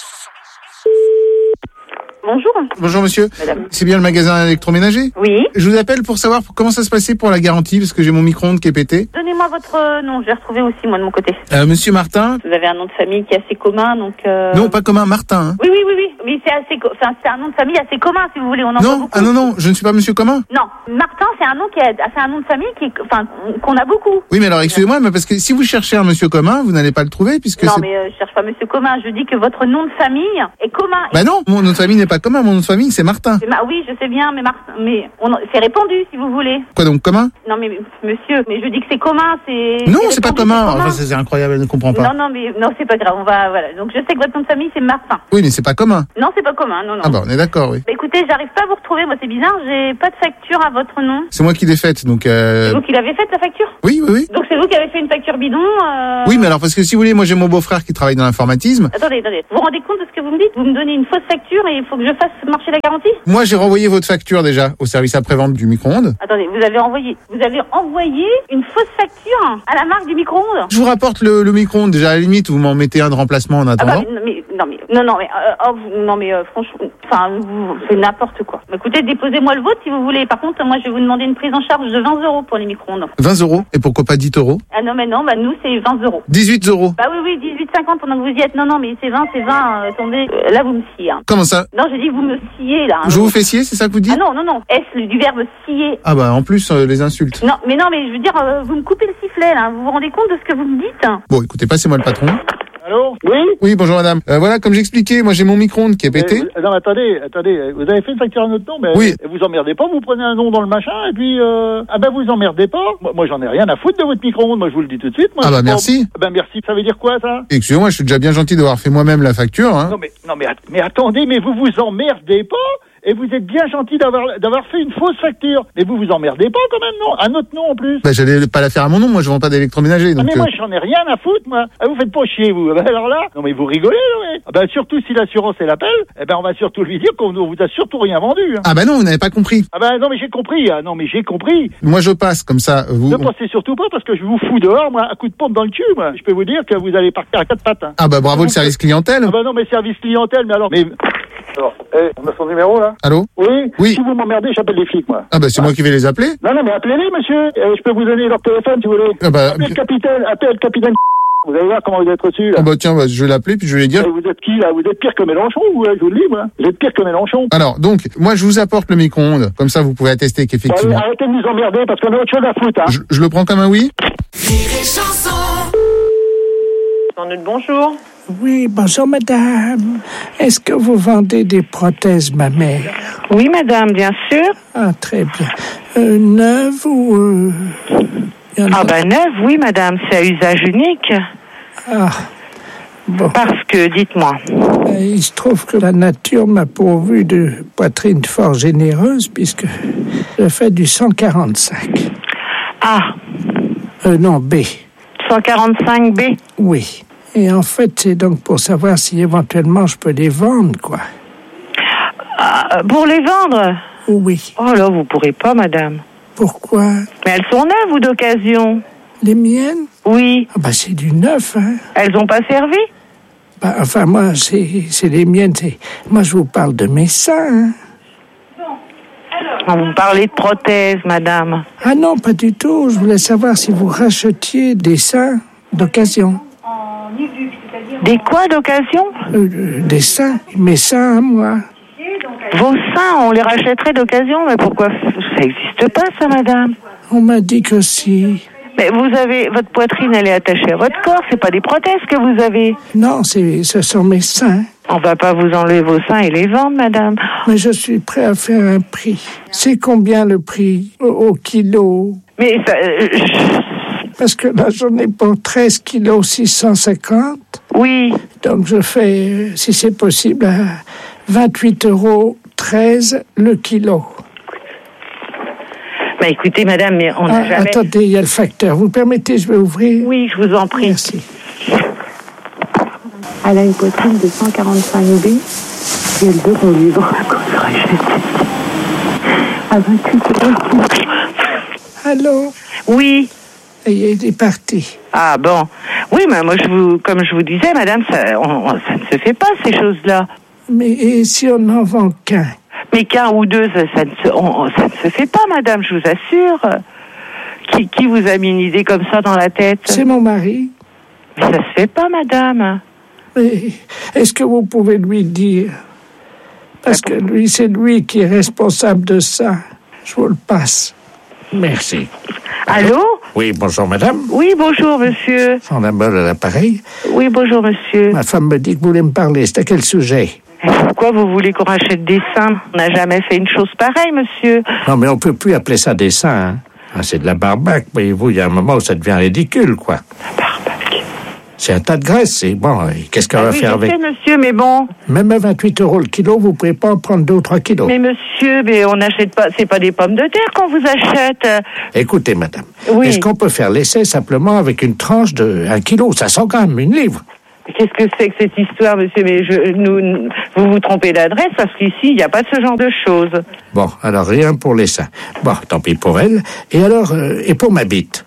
Bonjour. Bonjour monsieur. Madame. C'est bien le magasin électroménager? Oui. Je vous appelle pour savoir comment ça se passait pour la garantie parce que j'ai mon micro-ondes qui est pété. Donnez-moi votre euh, nom, je vais retrouver aussi moi de mon côté. Euh, monsieur Martin? Vous avez un nom de famille qui est assez commun, donc... Euh... Non, pas commun, Martin. Hein. Oui, oui, oui, oui. Mais c'est assez, co- enfin, c'est un nom de famille assez commun, si vous voulez. On en voit Non, beaucoup. ah non, non, je ne suis pas monsieur commun. Non, Martin, c'est un nom qui est, c'est un nom de famille qui, est- enfin, qu'on a beaucoup. Oui, mais alors excusez-moi, mais parce que si vous cherchez un monsieur commun, vous n'allez pas le trouver puisque Non, c'est... mais euh, je cherche pas monsieur commun. Je dis que votre nom de famille est commun. Bah non, mon nom de famille n'est pas commun, mon nom de famille c'est Martin. C'est ma- Oui, je sais bien, mais Martin, mais on, c'est répandu, si vous voulez. Quoi donc, commun? Non, mais monsieur, mais je dis que c'est commun, c'est. Non, c'est pas répandu, commun. c'est Enfin, c'est c'est incroyable, elle ne comprend pas. Non, non, mais non, c'est pas grave. On va, voilà. Donc je sais que votre nom de famille c'est Martin. Oui, mais c'est pas commun. Non, c'est pas commun. Non, non. Ah bah, on est d'accord, oui. Bah, écoutez, écoutez, j'arrive pas à vous retrouver. Moi, c'est bizarre. J'ai pas de facture à votre nom. C'est moi qui l'ai faite, donc... Euh... C'est vous qui l'avez faite, la facture? Oui, oui, oui. Donc c'est vous qui avez fait une facture bidon euh... Oui, mais alors, parce que si vous voulez, moi j'ai mon beau-frère qui travaille dans l'informatisme. Attendez, attendez. Vous vous rendez compte de ce que vous me dites? Vous me donnez une fausse facture et il faut que je fasse marcher la garantie? Moi, j'ai renvoyé votre facture déjà au service après-vente du micro-ondes. Attendez, vous avez envoyé, vous avez envoyé une fausse facture à la marque du micro-ondes? Je vous rapporte le, le micro-ondes. Déjà, à la limite, vous m'en mettez un de remplacement en attendant. Ah bah, mais, non, mais, non, non, mais, euh, oh, vous, non, mais, euh, franchement, enfin, vous, c'est n'importe quoi. Écoutez, déposez-moi le vôtre si vous voulez. Par contre, moi, je vais vous demander une prise en charge de vingt euros pour les micro-ondes. vingt euros? Et pourquoi pas dix euros? Ah non, mais non, bah, nous, c'est vingt euros. dix-huit euros? Bah oui, oui, dix-huit cinquante pendant que vous y êtes. Non, non, mais c'est vingt, c'est vingt, euh, attendez. Euh, là, vous me sciez, hein. Comment ça? Non, j'ai dit, vous me sciez, là. Hein. Je vous fais scier, c'est ça que vous dites? Ah non, non, non. Est-ce du verbe scier? Ah bah, en plus, euh, les insultes. Non, mais non, mais je veux dire, euh, vous me coupez le sifflet, là. Vous vous rendez compte de ce que vous me dites? Bon, écoutez, passez-moi le patron. Allô? Oui? Oui, bonjour madame. Euh, voilà, comme j'expliquais, moi j'ai mon micro-ondes qui est pété. Euh, non, attendez, attendez. Vous avez fait une facture à notre nom, mais oui. Vous emmerdez pas, vous prenez un nom dans le machin, et puis, euh, ah ben vous emmerdez pas. Moi, moi j'en ai rien à foutre de votre micro-ondes, moi je vous le dis tout de suite. Moi, ah bah merci. Ah ben merci, ça veut dire quoi ça? Excusez-moi, je suis déjà bien gentil d'avoir fait moi-même la facture. Hein. Non mais, non mais, mais attendez, mais vous vous emmerdez pas? Et vous êtes bien gentil d'avoir d'avoir fait une fausse facture. Mais vous vous emmerdez pas quand même, non? À notre nom en plus. Bah j'allais pas la faire à mon nom, moi je vends pas d'électroménager. Donc ah mais euh... moi j'en ai rien à foutre, moi. Ah, vous faites pas chier, vous. Bah, alors là, non mais vous rigolez, là, ouais. Ah, bah surtout si l'assurance elle appelle, eh ben on va surtout lui dire qu'on vous a surtout rien vendu. Hein. Ah bah non, vous n'avez pas compris. Ah bah non mais j'ai compris, ah, non mais j'ai compris. Moi je passe comme ça. Vous... Ne passez surtout pas parce que je vous fous dehors, moi, à coup de pompe dans le cul, moi. Je peux vous dire que vous allez partir à quatre pattes. Hein. Ah bah bravo le service clientèle. Ah bah non mais service clientèle, mais alors, mais... Alors, hey, on a son numéro là? Allô? Oui? Oui. Si vous m'emmerdez, j'appelle les flics, moi. Ah bah c'est ah. moi qui vais les appeler. Non, non, mais appelez-les, monsieur. Euh, je peux vous donner leur téléphone si vous voulez. Ah bah... Appelez le capitaine, appelez le capitaine. Vous allez voir comment vous êtes reçu là. Ah bah tiens, bah, je vais l'appeler puis je vais lui dire. Et vous êtes qui là? Vous êtes pire que Mélenchon, vous, je vous le dis, moi. Vous êtes pire que Mélenchon. Alors, donc, moi je vous apporte le micro-ondes. Comme ça, vous pouvez attester qu'effectivement. Allez, arrêtez de nous emmerder parce qu'on a autre chose à foutre, hein. Je, je le prends comme un oui? Bonjour. Oui, bonjour madame. Est-ce que vous vendez des prothèses mammaires? Oui madame, bien sûr. Ah, très bien. Euh, neuve ou... Euh, ah ben neuve, oui madame, c'est à usage unique. Ah, bon. Parce que, dites-moi. Euh, il se trouve que la nature m'a pourvu de poitrine fort généreuse puisque je fais du cent quarante-cinq. Ah. Euh, non, B. cent quarante-cinq B? Oui. Et en fait, c'est donc pour savoir si éventuellement je peux les vendre, quoi. Ah, pour les vendre? Oui. Oh là, vous pourrez pas, madame. Pourquoi? Mais elles sont neuves ou d'occasion? Les miennes? Oui. Ah bah c'est du neuf, hein. Elles ont pas servi? Bah enfin, moi, c'est, c'est les miennes, c'est... Moi, je vous parle de mes seins, hein. Vous me parlez de prothèses, madame. Ah non, pas du tout. Je voulais savoir si vous rachetiez des seins d'occasion. Des quoi d'occasion? euh, Des seins. Mes seins, moi. Vos seins, on les rachèterait d'occasion? Mais pourquoi? Ça n'existe pas, ça, madame. On m'a dit que si. Mais vous avez... Votre poitrine, elle est attachée à votre corps. C'est pas des prothèses que vous avez. Non, c'est, ce sont mes seins. On va pas vous enlever vos seins et les vendre, madame. Mais je suis prêt à faire un prix. C'est combien le prix au, au kilo? Mais ça... Euh, je... Parce que là, j'en ai pour treize kilos six cent cinquante. Oui. Donc, je fais, si c'est possible, à vingt-huit euros treize le kilo. Bah, écoutez, madame, mais on n'a ah, jamais... Attendez, il y a le facteur. Vous permettez, je vais ouvrir? Oui, je vous en prie. Merci. Elle a une poitrine de cent quarante-cinq B et elle veut qu'on lui vende à vingt-huit euros. Allô? Oui. Et il est parti. Ah bon. Oui, mais moi, je vous, comme je vous disais, madame, ça, on, on, ça ne se fait pas, ces choses-là. Mais et si on n'en vend qu'un? Mais qu'un ou deux, ça, ça, ne se, on, ça ne se fait pas, madame, je vous assure. Qui, qui vous a mis une idée comme ça dans la tête? C'est mon mari. Mais ça se fait pas, madame. Mais est-ce que vous pouvez lui dire? Parce que lui, c'est lui qui est responsable de ça. Je vous le passe. Merci. Allô? Oui, bonjour madame. Oui, bonjour monsieur. Son bol à l'appareil. Oui, bonjour monsieur. Ma femme me dit que vous voulez me parler. C'est à quel sujet? Et pourquoi vous voulez qu'on rachète des seins? On n'a jamais fait une chose pareille, monsieur. Non, mais on peut plus appeler ça des seins. Hein. Ah, c'est de la barbaque. Voyez-vous, il y a un moment où ça devient ridicule, quoi. La barbaque. C'est un tas de graisse, c'est bon. Et qu'est-ce qu'on Ah va oui, faire je avec? sais, monsieur, mais bon. Même à vingt-huit euros le kilo, vous pouvez pas en prendre deux ou trois kilos. Mais monsieur, mais on n'achète pas, c'est pas des pommes de terre qu'on vous achète. Écoutez, madame, Oui. est-ce qu'on peut faire l'essai simplement avec une tranche de un kilo, cinq cents grammes, une livre? Qu'est-ce que c'est que cette histoire, monsieur? Mais je, nous, vous vous trompez d'adresse parce qu'ici, il n'y a pas ce genre de choses. Bon, alors rien pour les seins. Bon, tant pis pour elle. Et alors, euh, et pour ma bite?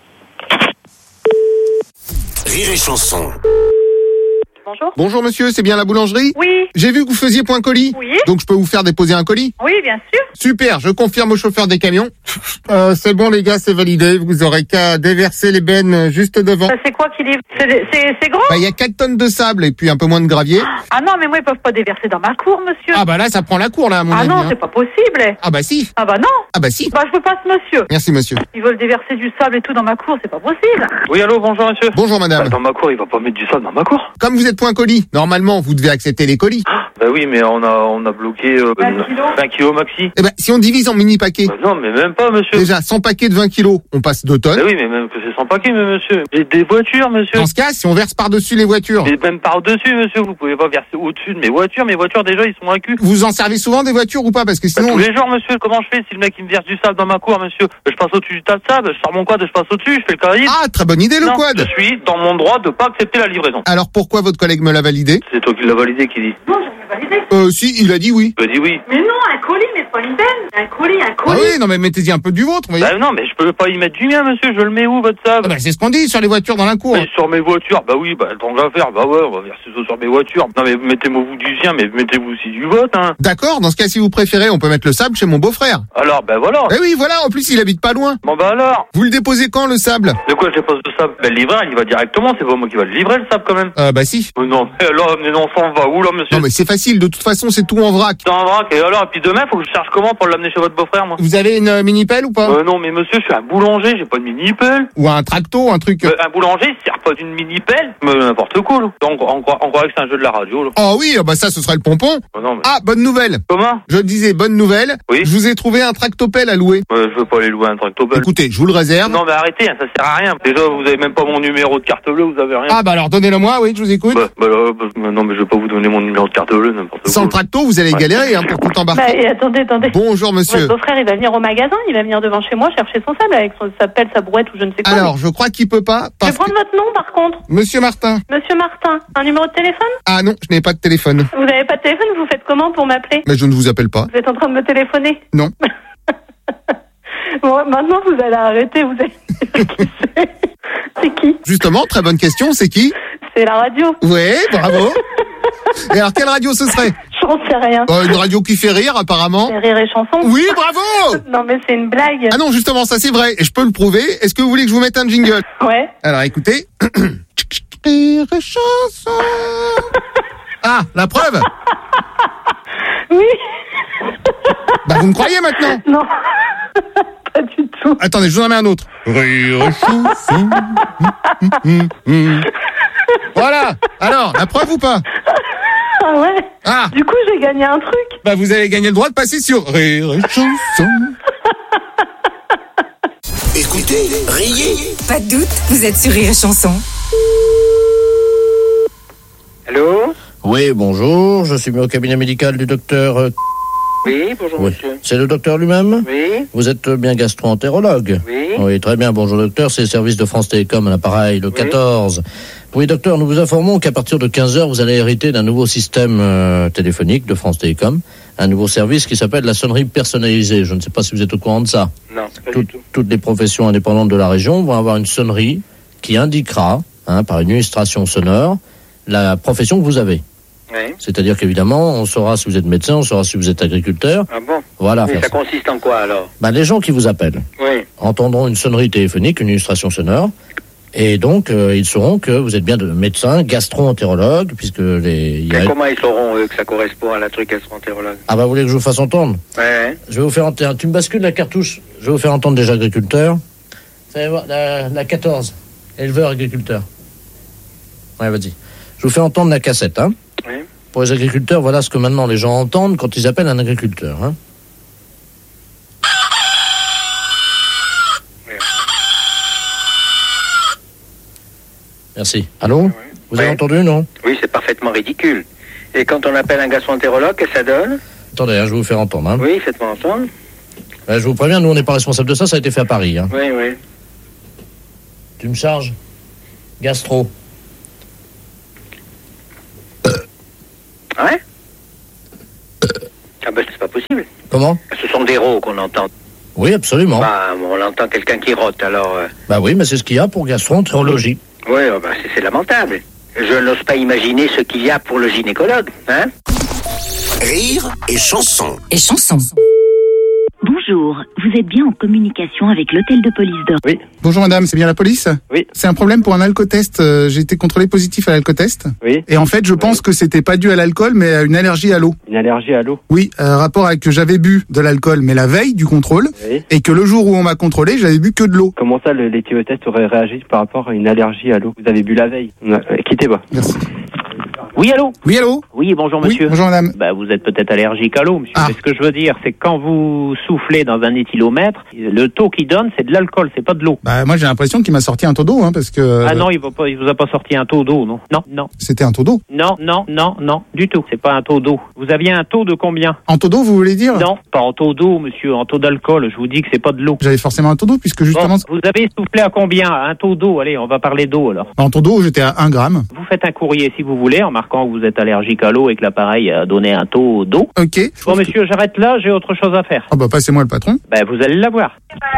Rire et chanson. Bonjour. Bonjour monsieur, c'est bien la boulangerie? Oui. J'ai vu que vous faisiez point colis. Oui. Donc je peux vous faire déposer un colis? Oui, bien sûr. Super, je confirme au chauffeur des camions. Euh, c'est bon les gars, c'est validé. Vous aurez qu'à déverser les bennes juste devant. Ça, c'est quoi qui livre? C'est, c'est, c'est grand? Bah, il y a quatre tonnes de sable et puis un peu moins de gravier. Ah non, mais moi, ils peuvent pas déverser dans ma cour, monsieur. Ah bah là, ça prend la cour là, à mon Ah avis. non, hein. c'est pas possible. Ah bah si. Ah bah non. Ah bah si. Bah, je vous passe, monsieur. Merci monsieur. Ils veulent déverser du sable et tout dans ma cour, c'est pas possible. Oui, allô, bonjour monsieur. Bonjour madame. Bah, dans ma cour, il va pas mettre du sable dans ma cour. Comme vous êtes point colis, normalement vous devez accepter les colis. Bah oui, mais on a, on a bloqué euh, vingt kilos. vingt kilos maxi. Eh ben, si on divise en mini paquets. Bah non, mais même pas, monsieur. Déjà, cent paquets de vingt kilos, on passe deux tonnes. Bah oui, mais même que c'est sans paquet, mais monsieur. J'ai des voitures, monsieur. Dans ce cas, si on verse par-dessus les voitures. Mais même par-dessus, monsieur, vous pouvez pas verser au-dessus de mes voitures. Mes voitures, déjà, ils sont à cul. Vous en servez souvent des voitures ou pas? Parce que Bah, sinon. tous les jours, monsieur. Comment je fais si le mec il me verse du sable dans ma cour, monsieur? Je passe au-dessus du tas de sable, je sors mon quad, je passe au-dessus, je fais le carré. Ah, très bonne idée le non, quad. Je suis dans mon droit de pas accepter la livraison. Alors pourquoi votre collègue me l'a validé? C'est toi qui l'as validé qui dit. Non, j'ai validé. Euh, si, il a dit oui. Je dis oui. Mais non, un colis, mais pas une benne. Un colis, un Ah colis. oui, non mais mettez-y un peu du vôtre, vous voyez. Bah non, mais je peux pas y mettre du mien, monsieur. Je le mets où, votre sable? Ah bah, c'est ce qu'on dit sur les voitures dans la cour. Mais sur mes voitures, bah oui, bah tant qu'à faire, bah ouais, on va verser ça sur mes voitures. Non mais mettez-moi vous du sien, mais mettez-vous aussi du vote, hein. D'accord, dans ce cas, si vous préférez, on peut mettre le sable chez mon beau-frère. Alors, bah voilà. Eh oui, voilà, en plus il habite pas loin. Bon bah alors. Vous le déposez quand le sable? De quoi je dépose le sable? Bah le livreur, il y va directement, c'est pas moi qui va le livrer le sable quand même. Euh, bah si. Euh, non, mais alors, mais non, ça en va où là, monsieur? Non mais c'est facile, de toute façon c'est tout en vrac. C'est un vrac, et alors, et puis demain, faut que je cherche comment pour l'amener chez votre beau-frère, moi? Vous avez une euh, mini pelle ou pas? Euh, non, mais monsieur, je suis un boulanger, j'ai pas de mini-pelle. Ou un tracto, un truc. Euh, un boulanger, il sert pas d'une mini-pelle. Mais n'importe quoi, là. Donc, on, croit- on croirait que c'est un jeu de la radio, là. Oh oui, ah bah ça ce serait le pompon. Oh, non, mais... Ah, bonne nouvelle. Comment? Je disais bonne nouvelle. Oui. Je vous ai trouvé un tractopelle à louer. Euh, je veux pas aller louer un tractopelle. Écoutez, je vous le réserve. Non, mais arrêtez, hein, ça sert à rien. Déjà, vous avez même pas mon numéro de carte bleue, vous avez rien. Ah bah alors donnez-le moi, oui, je vous écoute. Bah, bah, là, bah, non, mais je vais pas vous donner mon numéro de carte bleue, n'importe quoi. Sans le tracto, vous allez Ouais. galérer hein, pour tout embarquer. Bah, et attendez, attendez. Bonjour monsieur. Votre beau-frère, il va venir au magasin, il va venir devant chez moi chercher son sable avec son, sa pelle, sa brouette ou je ne sais quoi. Alors, je crois qu'il peut pas. Je vais Parce prendre que... votre nom par contre. Monsieur Martin. Monsieur Martin, un numéro de téléphone? Ah non, je n'ai pas de téléphone. Vous n'avez pas de téléphone, vous faites comment pour m'appeler? Mais je ne vous appelle pas. Vous êtes en train de me téléphoner? Non. Bon, maintenant vous allez arrêter, vous allez dire qui c'est. C'est qui? Justement, très bonne question, c'est qui? C'est la radio. Ouais, bravo. Et alors, quelle radio ce serait? J'en sais rien. euh, Une radio qui fait rire, apparemment. C'est Rire et Chanson. Oui, bravo. Non mais c'est une blague. Ah non, justement, ça c'est vrai, et je peux le prouver. Est-ce que vous voulez que je vous mette un jingle? Ouais. Alors, écoutez. Rire et chanson. Ah, la preuve? Oui. Bah, vous me croyez maintenant? Non. Pas du tout. Attendez, je vous en mets un autre. Rire et chanson. Hum, hum, hum. Voilà. Alors, la preuve ou pas? Ah ouais. Ah. Du coup, j'ai gagné un truc. Bah, vous avez gagné le droit de passer sur Rire et chanson. Écoutez, riez. Pas de doute, vous êtes sur Rire et Chanson. Allô? Oui, bonjour, je suis mis au cabinet médical du docteur... euh, Oui, bonjour Oui. monsieur. C'est le docteur lui-même? Oui. Vous êtes bien gastro-entérologue? Oui. Oui, très bien, bonjour docteur, c'est le service de France Télécom à l'appareil, le quatorze. Oui, docteur, nous vous informons qu'à partir de quinze heures, vous allez hériter d'un nouveau système euh, téléphonique de France Télécom, un nouveau service qui s'appelle la sonnerie personnalisée. Je ne sais pas si vous êtes au courant de ça. Non, pas Tout- du tout. Toutes les professions indépendantes de la région vont avoir une sonnerie qui indiquera, hein, par une illustration sonore, la profession que vous avez. Oui. C'est-à-dire qu'évidemment, on saura si vous êtes médecin, on saura si vous êtes agriculteur. Ah bon? Voilà. Mais faire ça ça. consiste en quoi alors? Ben, les gens qui vous appellent Oui. entendront une sonnerie téléphonique, une illustration sonore, et donc euh, ils sauront que vous êtes bien de médecin, gastro-entérologue, puisque les... il y a- Et comment ils sauront eux, que ça correspond à la truc gastro-entérologue? Ah bah vous voulez que je vous fasse entendre? Ouais. Je vais vous faire entendre. Tu me bascules la cartouche. Je vais vous faire entendre déjà agriculteur. Vous allez voir, la, la quatorze. Éleveur agriculteur. Ouais, vas-y. Je vous fais entendre la cassette, hein. Oui. Pour les agriculteurs, voilà ce que maintenant les gens entendent quand ils appellent un agriculteur, hein. Merci. Allô? Vous Ouais. avez entendu, non? Oui, c'est parfaitement ridicule. Et quand on appelle un gastroentérologue, qu'est-ce que ça donne? Attendez, hein, je vais vous faire entendre. Hein. Oui, faites-moi entendre. Euh, je vous préviens, nous, on n'est pas responsable de ça, ça a été fait à Paris. Hein. Oui, oui. Tu me charges? Gastro. Ouais? Ah ben, c'est pas possible. Comment? Ce sont des rots qu'on entend. Oui, absolument. Bah, on entend quelqu'un qui rote, alors... euh, Bah oui, mais c'est ce qu'il y a pour gastroentérologie. Oui, oh, bah, c'est, c'est lamentable. Je n'ose pas imaginer ce qu'il y a pour le gynécologue, hein? Rire et chanson. Et chanson. Bonjour, vous êtes bien en communication avec l'hôtel de police de... Oui. Bonjour madame, c'est bien la police? Oui. C'est un problème pour un alcotest. Euh, J'ai été contrôlé positif à l'alcotest. Oui. Et en fait, je pense que c'était pas dû à l'alcool, mais à une allergie à l'eau. Une allergie à l'eau? Oui, euh, rapport avec que j'avais bu de l'alcool, mais la veille du contrôle, Oui. et que le jour où on m'a contrôlé, j'avais bu que de l'eau. Comment ça, le- l'éthylotest aurait réagi par rapport à une allergie à l'eau? Vous avez bu la veille? Euh, quittez pas. Merci. Oui, allô? Oui, allô? Oui, bonjour Oui, monsieur. bonjour madame. Bah, vous êtes peut-être allergique à l'eau, monsieur. Ah. Mais ce que je veux dire, c'est que quand vous soufflez dans un éthylomètre, le taux qu'il donne, c'est de l'alcool, c'est pas de l'eau. Bah moi j'ai l'impression qu'il m'a sorti un taux d'eau, hein, parce que... Ah non, il va pas, il vous a pas sorti un taux d'eau, non? Non, non. C'était un taux d'eau. Non, non, non, non, du tout. C'est pas un taux d'eau. Vous aviez un taux de combien? En taux d'eau, vous voulez dire? Non, pas en taux d'eau, monsieur, en taux d'alcool. Je vous dis que c'est pas de l'eau. J'avais forcément un taux d'eau, puisque justement... Bon, vous avez soufflé à combien? Un taux d'eau. Allez, on va parler d'eau alors. En taux d'eau, j'étais à un gramme. Vous faites un courrier si vous voulez, en marquant que vous êtes allergique à l'eau et que l'appareil a donné un taux d'eau. Ok. Bon, monsieur, j'arrête là, j'ai autre chose à faire. Ah bah passez-moi le patron. Ben, vous allez l'avoir.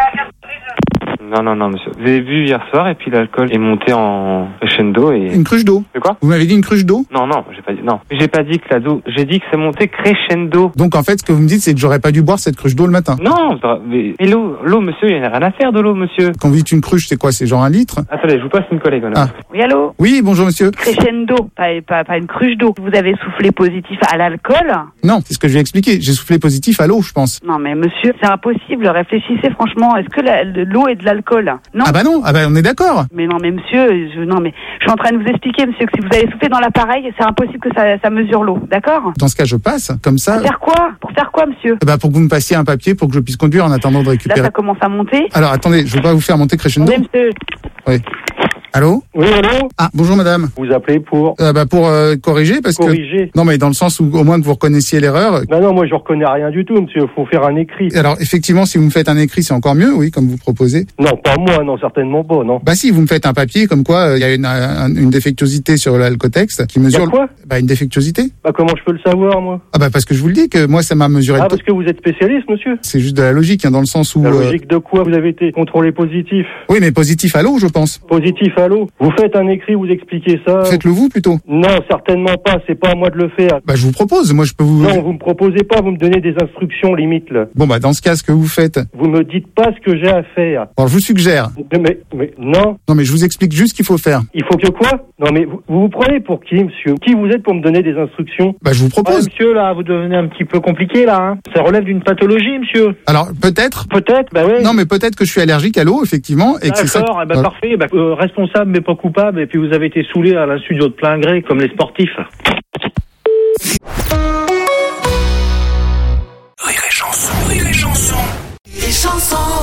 Non, non, non, monsieur. Vous avez vu hier soir et puis l'alcool est monté en crescendo et... Une cruche d'eau. C'est quoi? Vous m'avez dit une cruche d'eau? Non, non, j'ai pas dit, non. J'ai pas dit que la d'eau, j'ai dit que c'est monté crescendo. Donc en fait, ce que vous me dites, c'est que j'aurais pas dû boire cette cruche d'eau le matin. Non, mais, mais l'eau, l'eau, monsieur, il n'y a rien à faire de l'eau, monsieur. Quand vous dites une cruche, c'est quoi? C'est genre un litre? Attendez, je vous passe une collègue, madame. Ah. Oui, allô? Oui, bonjour monsieur. Crescendo, pas, pas, pas une cruche d'eau. Vous avez soufflé positif à l'alcool? Non, c'est ce que je vais expliquer. J'ai soufflé positif à l'eau, je pense. Non, mais monsieur, c'est impossible. Réfléchissez franchement. Est-ce que la- l'eau est de l'alcool? Non. Ah bah non, ah bah on est d'accord. Mais non, mais monsieur, je, non, mais je suis en train de vous expliquer, monsieur, que si vous avez soufflé dans l'appareil, c'est impossible que ça, ça mesure l'eau. D'accord? Dans ce cas, je passe, comme ça. Pour faire quoi? Pour faire quoi, monsieur? Eh bah pour que vous me passiez un papier pour que je puisse conduire en attendant de Là, récupérer. ça commence à monter. Alors attendez, je vais pas vous faire monter crescendo. Attendez, monsieur. Oui. Allô? Oui, allô? Ah, bonjour madame. Vous appelez pour Euh, bah pour euh, corriger parce corriger. que non mais dans le sens où au moins que vous reconnaissiez l'erreur. Non, non, moi je reconnais rien du tout, monsieur. Faut faire un écrit. Alors effectivement, si vous me faites un écrit, c'est encore mieux, oui, comme vous proposez. Non, pas moi, non, certainement pas, non. Bah si, vous me faites un papier comme quoi il y a une, un- une défectuosité sur l'alcotext qui mesure. Y a quoi? Bah une défectuosité. Bah comment je peux le savoir, moi? Ah bah parce que je vous le dis que moi ça m'a mesuré Ah, le taux. parce que vous êtes spécialiste, monsieur? C'est juste de la logique, hein, dans le sens où. La euh, logique de quoi? Vous avez été contrôlé positif. Oui, mais positif à l'eau, je pense. Positif à l'eau. Vous faites un écrit, vous expliquez ça. Faites-le vous plutôt. Non, certainement pas. C'est pas à moi de le faire. Bah je vous propose. Moi je peux vous. Non, vous me proposez pas. Vous me donnez des instructions limite là. Bon bah dans ce cas, ce que vous faites. Vous me dites pas ce que j'ai à faire. Alors je vous suggère. Mais, mais non. Non mais je vous explique juste ce qu'il faut faire. Il faut que quoi? Non mais vous, vous vous prenez pour qui, monsieur? Qui vous êtes pour me donner des instructions? Bah je vous propose. Ah, monsieur, là, vous devenez un petit peu compliqué, là. Hein. Ça relève d'une pathologie, monsieur. Alors peut-être. Peut-être, bah oui. Non mais peut-être que je suis allergique à l'eau, effectivement, et que c'est ça. D'accord, eh ben, Voilà. parfait. Bah, euh, responsable mais pas coupable. Et puis vous avez été saoulé à l'insu de votre plein gré, comme les sportifs. Rire et chanson, rire et chanson. Les chansons.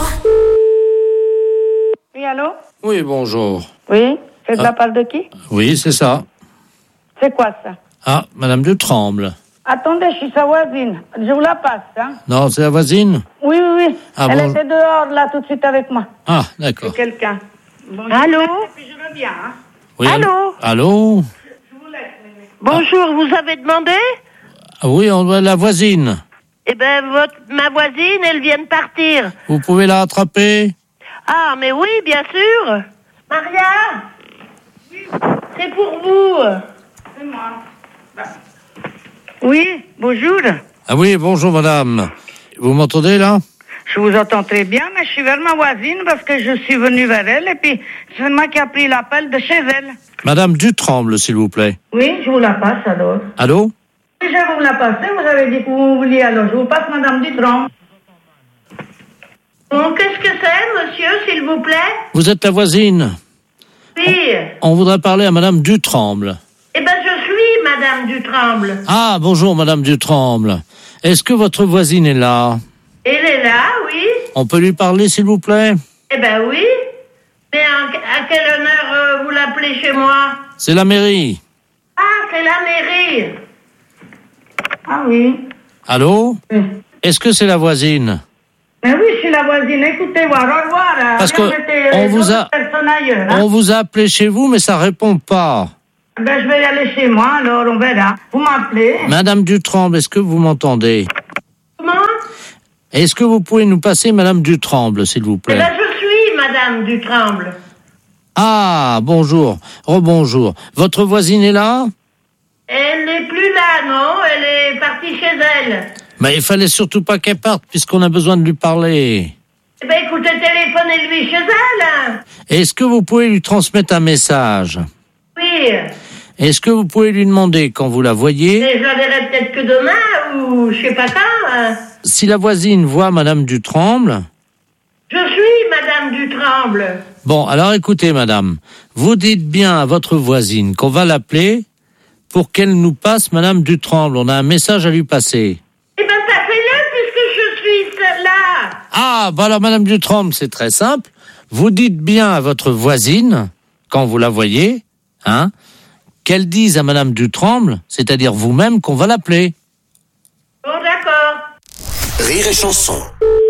Oui, allô? Oui, bonjour. Oui? C'est de Ah. la part de qui? Oui, c'est ça. C'est quoi ça? Ah, Madame Dutremble. Attendez, je suis sa voisine. Je vous la passe, hein? Non, c'est la voisine? Oui, oui, oui. Ah, Elle bon. était dehors, là, tout de suite avec moi. Ah, d'accord. C'est quelqu'un. Bonjour. Allô? Et puis je veux bien, hein? Oui, Allô? Allô? Bonjour, vous avez demandé? Ah oui, on doit la voisine. Eh ben, votre, ma voisine, elle vient de partir. Vous pouvez la rattraper? Ah, mais oui, bien sûr. Maria? C'est pour vous. C'est moi. Oui, bonjour. Ah oui, bonjour madame. Vous m'entendez là? Je vous entends très bien, mais je suis vers ma voisine parce que je suis venu vers elle et puis c'est moi qui a pris l'appel de chez elle. Madame Dutremble, s'il vous plaît. Oui, je vous la passe alors. Allô? Oui, je vais vous la passer, vous avez dit que vous vouliez alors. Je vous passe Madame Dutron. Bon, qu'est-ce que c'est, monsieur, s'il vous plaît? Vous êtes la voisine. Oui. On voudrait parler à Madame Dutremble. Eh ben, je suis Madame Dutremble. Ah, bonjour Madame Dutremble. Est-ce que votre voisine est là? Elle est là, oui. On peut lui parler, s'il vous plaît? Eh ben oui. Mais en- à quel honneur euh, vous l'appelez chez moi? C'est la mairie. Ah, c'est la mairie. Ah oui. Allô? Oui. Est-ce que c'est la voisine? Mais oui, je suis la voisine. Écoutez-moi, au revoir. Parce que on vous a, ailleurs, hein. on vous a appelé chez vous, mais ça répond pas. Ben, je vais y aller chez moi, alors on verra. Vous m'appelez. Madame Dutremble, est-ce que vous m'entendez? Comment? Est-ce que vous pouvez nous passer Madame Dutremble, s'il vous plaît? Eh ben, je suis Madame Dutremble. Ah, bonjour. Rebonjour. Votre voisine est là? Elle n'est plus là, non? Elle est partie chez elle. Mais il fallait surtout pas qu'elle parte, puisqu'on a besoin de lui parler. Eh ben, écoutez, téléphonez-lui chez elle. Est-ce que vous pouvez lui transmettre un message? Oui. Est-ce que vous pouvez lui demander quand vous la voyez? Et je la verrai peut-être que demain, ou je sais pas quand. Hein. Si la voisine voit Madame Dutremble... Je suis Madame Dutremble. Bon, alors écoutez, madame, vous dites bien à votre voisine qu'on va l'appeler pour qu'elle nous passe Madame Dutremble. On a un message à lui passer. Eh ben, passez-le puisque je suis là. Ah, bah alors Madame Dutremble, c'est très simple. Vous dites bien à votre voisine, quand vous la voyez, hein, qu'elle dise à Madame Dutremble, c'est-à-dire vous-même, qu'on va l'appeler. Bon, d'accord. Rire et chanson.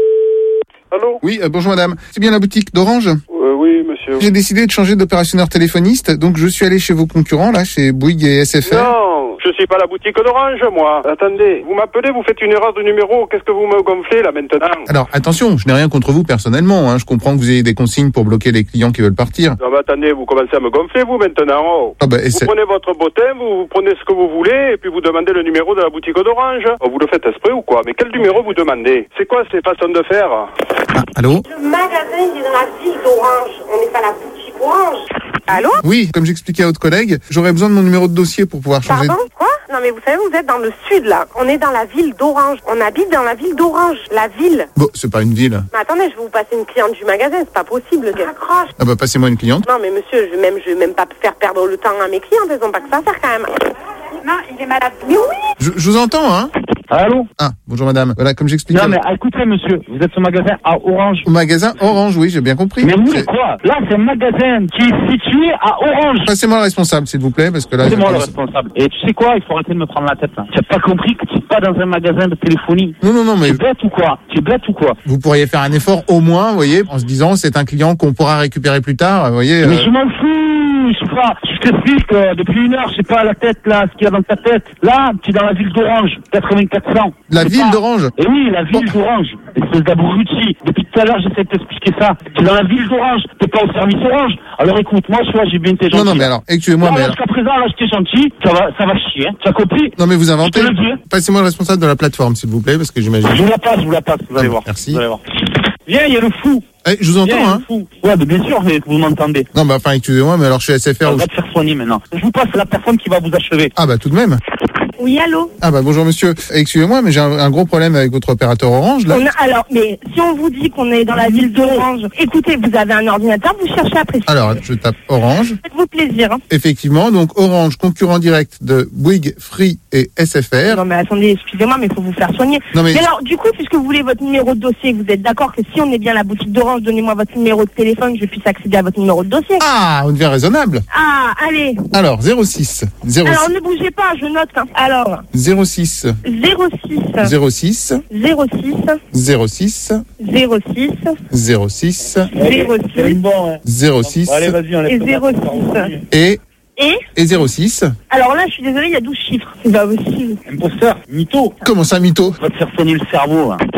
Allô? Oui, euh, bonjour madame. C'est bien la boutique d'Orange? euh, Oui, monsieur. J'ai décidé de changer d'opérationneur téléphoniste, donc je suis allé chez vos concurrents, là, chez Bouygues et S F R. Non, je suis pas la boutique d'Orange, moi. Attendez, vous m'appelez, vous faites une erreur de numéro. Qu'est-ce que vous me gonflez, là, maintenant? Alors, attention, je n'ai rien contre vous personnellement, hein. Je comprends que vous ayez des consignes pour bloquer les clients qui veulent partir. Non, mais attendez, vous commencez à me gonfler, vous, maintenant. Oh. Ah bah, et vous c'est- prenez votre bottin, vous, vous prenez ce que vous voulez, et puis vous demandez le numéro de la boutique d'Orange. Oh, vous le faites exprès ou quoi? Mais quel numéro vous demandez? C'est quoi ces façons de faire? Allô? Le magasin, il est dans la ville d'Orange. On n'est pas la boutique Orange. Allô? Oui, comme j'expliquais à votre collègue, j'aurais besoin de mon numéro de dossier pour pouvoir changer. Pardon? Quoi? Non mais vous savez, vous êtes dans le sud là. On est dans la ville d'Orange. On habite dans la ville d'Orange. La ville. Bon, c'est pas une ville. Mais attendez, je vais vous passer une cliente du magasin, c'est pas possible. Accroche. Ah bah, passez-moi une cliente. Non mais monsieur, je vais même, je vais même pas faire perdre le temps à mes clientes, elles ont pas que ça à faire quand même. Non, il est malade. Mais oui! Je, je vous entends, hein? Allô? Ah, bonjour madame. Voilà, comme j'expliquais. Non mais écoutez monsieur, vous êtes au magasin à Orange. Au magasin Orange, oui, j'ai bien compris. Mais vous C'est- voulez quoi? Là c'est un magasin qui est situé à Orange. Passez-moi le responsable, s'il vous plaît, parce que là... C'est je moi le pense- responsable. Et tu sais quoi? Il faut arrêter de me prendre la tête là. Tu as pas compris que tu es pas dans un magasin de téléphonie? Non, non, non, mais... Tu es bête ou quoi? Tu es bête ou quoi? Vous pourriez faire un effort au moins, vous voyez, en se disant c'est un client qu'on pourra récupérer plus tard, vous voyez. Mais euh, je m'en fous, je sais pas, je t'explique euh, depuis une heure, je sais pas la tête là, ce qu'il y a dans ta tête. Là, tu es dans la ville d'Orange, quatre-vingt-quatre cents. La C'est ville pas- d'Orange? Eh oui, la ville d'Orange. Espèce d'abruti. Depuis tout à l'heure, j'essaie de t'expliquer ça. Tu es dans la ville d'Orange, t'es pas au service Orange. Alors écoute, moi, tu vois, j'ai bien été gentil. Non, non, mais alors, excusez-moi, Là, mais là, alors- jusqu'à présent, là, j'étais gentil, ça va, ça va chier, hein. Tu as compris? Non, mais vous inventez. Je te le dis. Passez-moi le responsable de la plateforme, s'il vous plaît, parce que j'imagine. Je vous la passe, je vous la passe, vous allez voir. Merci. Vous allez voir. Viens, il y a le fou. Eh, je vous entends, Viens, il y a hein. le fou. Ouais, mais bien sûr, mais vous m'entendez. Non, bah, enfin, excusez-moi, mais alors je suis S F R. On ou- va te faire soigner maintenant. Je vous passe la personne qui va vous achever. Ah, bah, tout de même. Oui, allô? Ah, bah, bonjour monsieur. Excusez-moi, mais j'ai un, un gros problème avec votre opérateur Orange, là. On a- alors, mais si on vous dit qu'on est dans la ville d'Orange, écoutez, vous avez un ordinateur, vous cherchez après. Alors, je tape Orange. Faites-vous plaisir. Hein. Effectivement, donc Orange, concurrent direct de Bouygues, Free et S F R. Non mais attendez, excusez-moi, mais il faut vous faire soigner. Non, mais- alors, du coup, puisque vous voulez votre numéro de dossier, vous êtes d'accord que si on est bien la boutique d'Orange, donnez-moi votre numéro de téléphone, que je puisse accéder à votre numéro de dossier. Ah, on devient raisonnable. Ah, allez. Alors, zéro six. zéro Alors, six. ne bougez pas, je note. Hein. Alors, zéro six. zéro six. zéro six. zéro six. zéro six. zéro six. zéro six. zéro six. zéro six. Allez, vas-y, on Et laisse zéro six. Et, Et et zéro six. alors là, je suis désolée, il y a douze chiffres. C'est pas possible. Imposteur, mytho. Comment ça, mytho? Va te faire soigner le cerveau. Hein.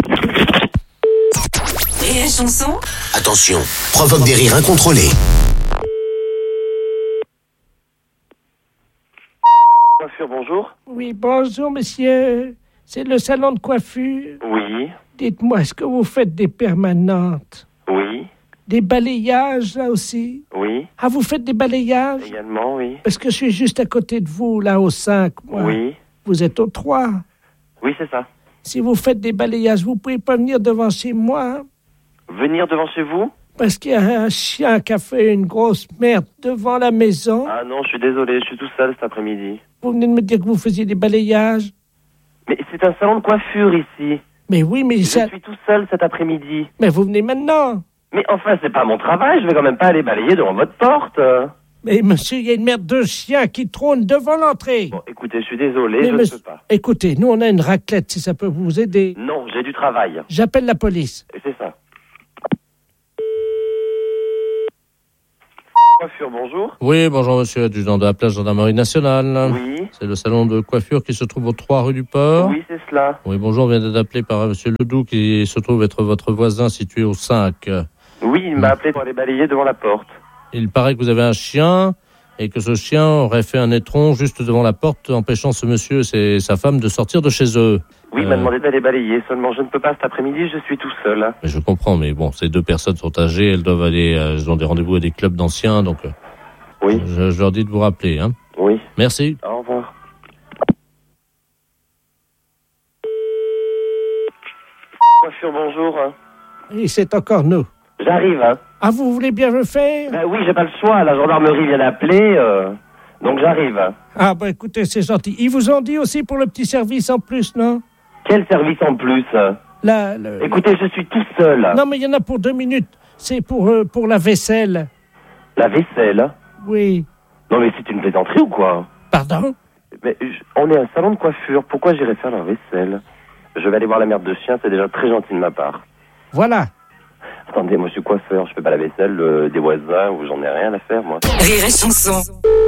Et la chanson? Attention, provoque des rires incontrôlés. Coiffure, bonjour. Oui, bonjour, monsieur. C'est le salon de coiffure. Oui, Dites-moi, est-ce que vous faites des permanentes? oui, Des balayages, là aussi? oui, Ah, vous faites des balayages? également, oui. Parce que je suis juste à côté de vous, là, au cinq, moi. Oui, Vous êtes au trois. oui, c'est ça. Si vous faites des balayages, vous pouvez pas venir devant chez moi, hein? Venir devant chez vous? Parce qu'il y a un chien qui a fait une grosse merde devant la maison. Ah non, je suis désolé, je suis tout seul cet après-midi. Vous venez de me dire que vous faisiez des balayages. Mais c'est un salon de coiffure ici. Mais oui, mais Je ça... suis tout seul cet après-midi. Mais vous venez maintenant. Mais enfin, c'est pas mon travail, je vais quand même pas aller balayer devant votre porte. Mais monsieur, il y a une merde de chien qui trône devant l'entrée. Bon, écoutez, je suis désolé, Mais je monsieur- ne peux pas. Écoutez, nous on a une raclette, si ça peut vous aider. Non, j'ai du travail. J'appelle la police. Et c'est ça. Coiffure, bonjour. Oui, bonjour monsieur, adjudant de la place gendarmerie nationale. Oui. C'est le salon de coiffure qui se trouve au trois rue du Port. Oui, c'est cela. Oui, bonjour, on vient d'être appelé par monsieur Ledoux qui se trouve être votre voisin situé au cinq. Oui, il m'a appelé pour aller balayer devant la porte. Il paraît que vous avez un chien et que ce chien aurait fait un étron juste devant la porte, empêchant ce monsieur et sa femme de sortir de chez eux. Oui, il Euh, m'a demandé d'aller balayer, seulement je ne peux pas cet après-midi, je suis tout seul. mais je comprends, mais bon, ces deux personnes sont âgées, elles doivent aller, euh, elles ont des rendez-vous à des clubs d'anciens, donc euh, oui. je, je leur dis de vous rappeler. Hein. Oui. Merci. Au revoir. Coiffure, bonjour. Et c'est encore nous. J'arrive, hein. Ah, vous voulez bien le faire? Ben oui, j'ai pas le choix, la gendarmerie vient d'appeler, euh, donc j'arrive. Ah, bah écoutez, c'est gentil. Ils vous ont dit aussi pour le petit service en plus, non? Quel service en plus? Là, le- Écoutez, je suis tout seul. Non, mais il y en a pour deux minutes. C'est pour, euh, pour la vaisselle. La vaisselle? Oui. Non mais c'est une plaisanterie ou quoi? Pardon? Mais je- on est un salon de coiffure, pourquoi j'irais faire la vaisselle? Je vais aller voir la merde de chien, c'est déjà très gentil de ma part. Voilà. Attendez, moi je suis coiffeur, je fais pas la vaisselle euh, des voisins ou j'en ai rien à faire moi. Rire et chanson.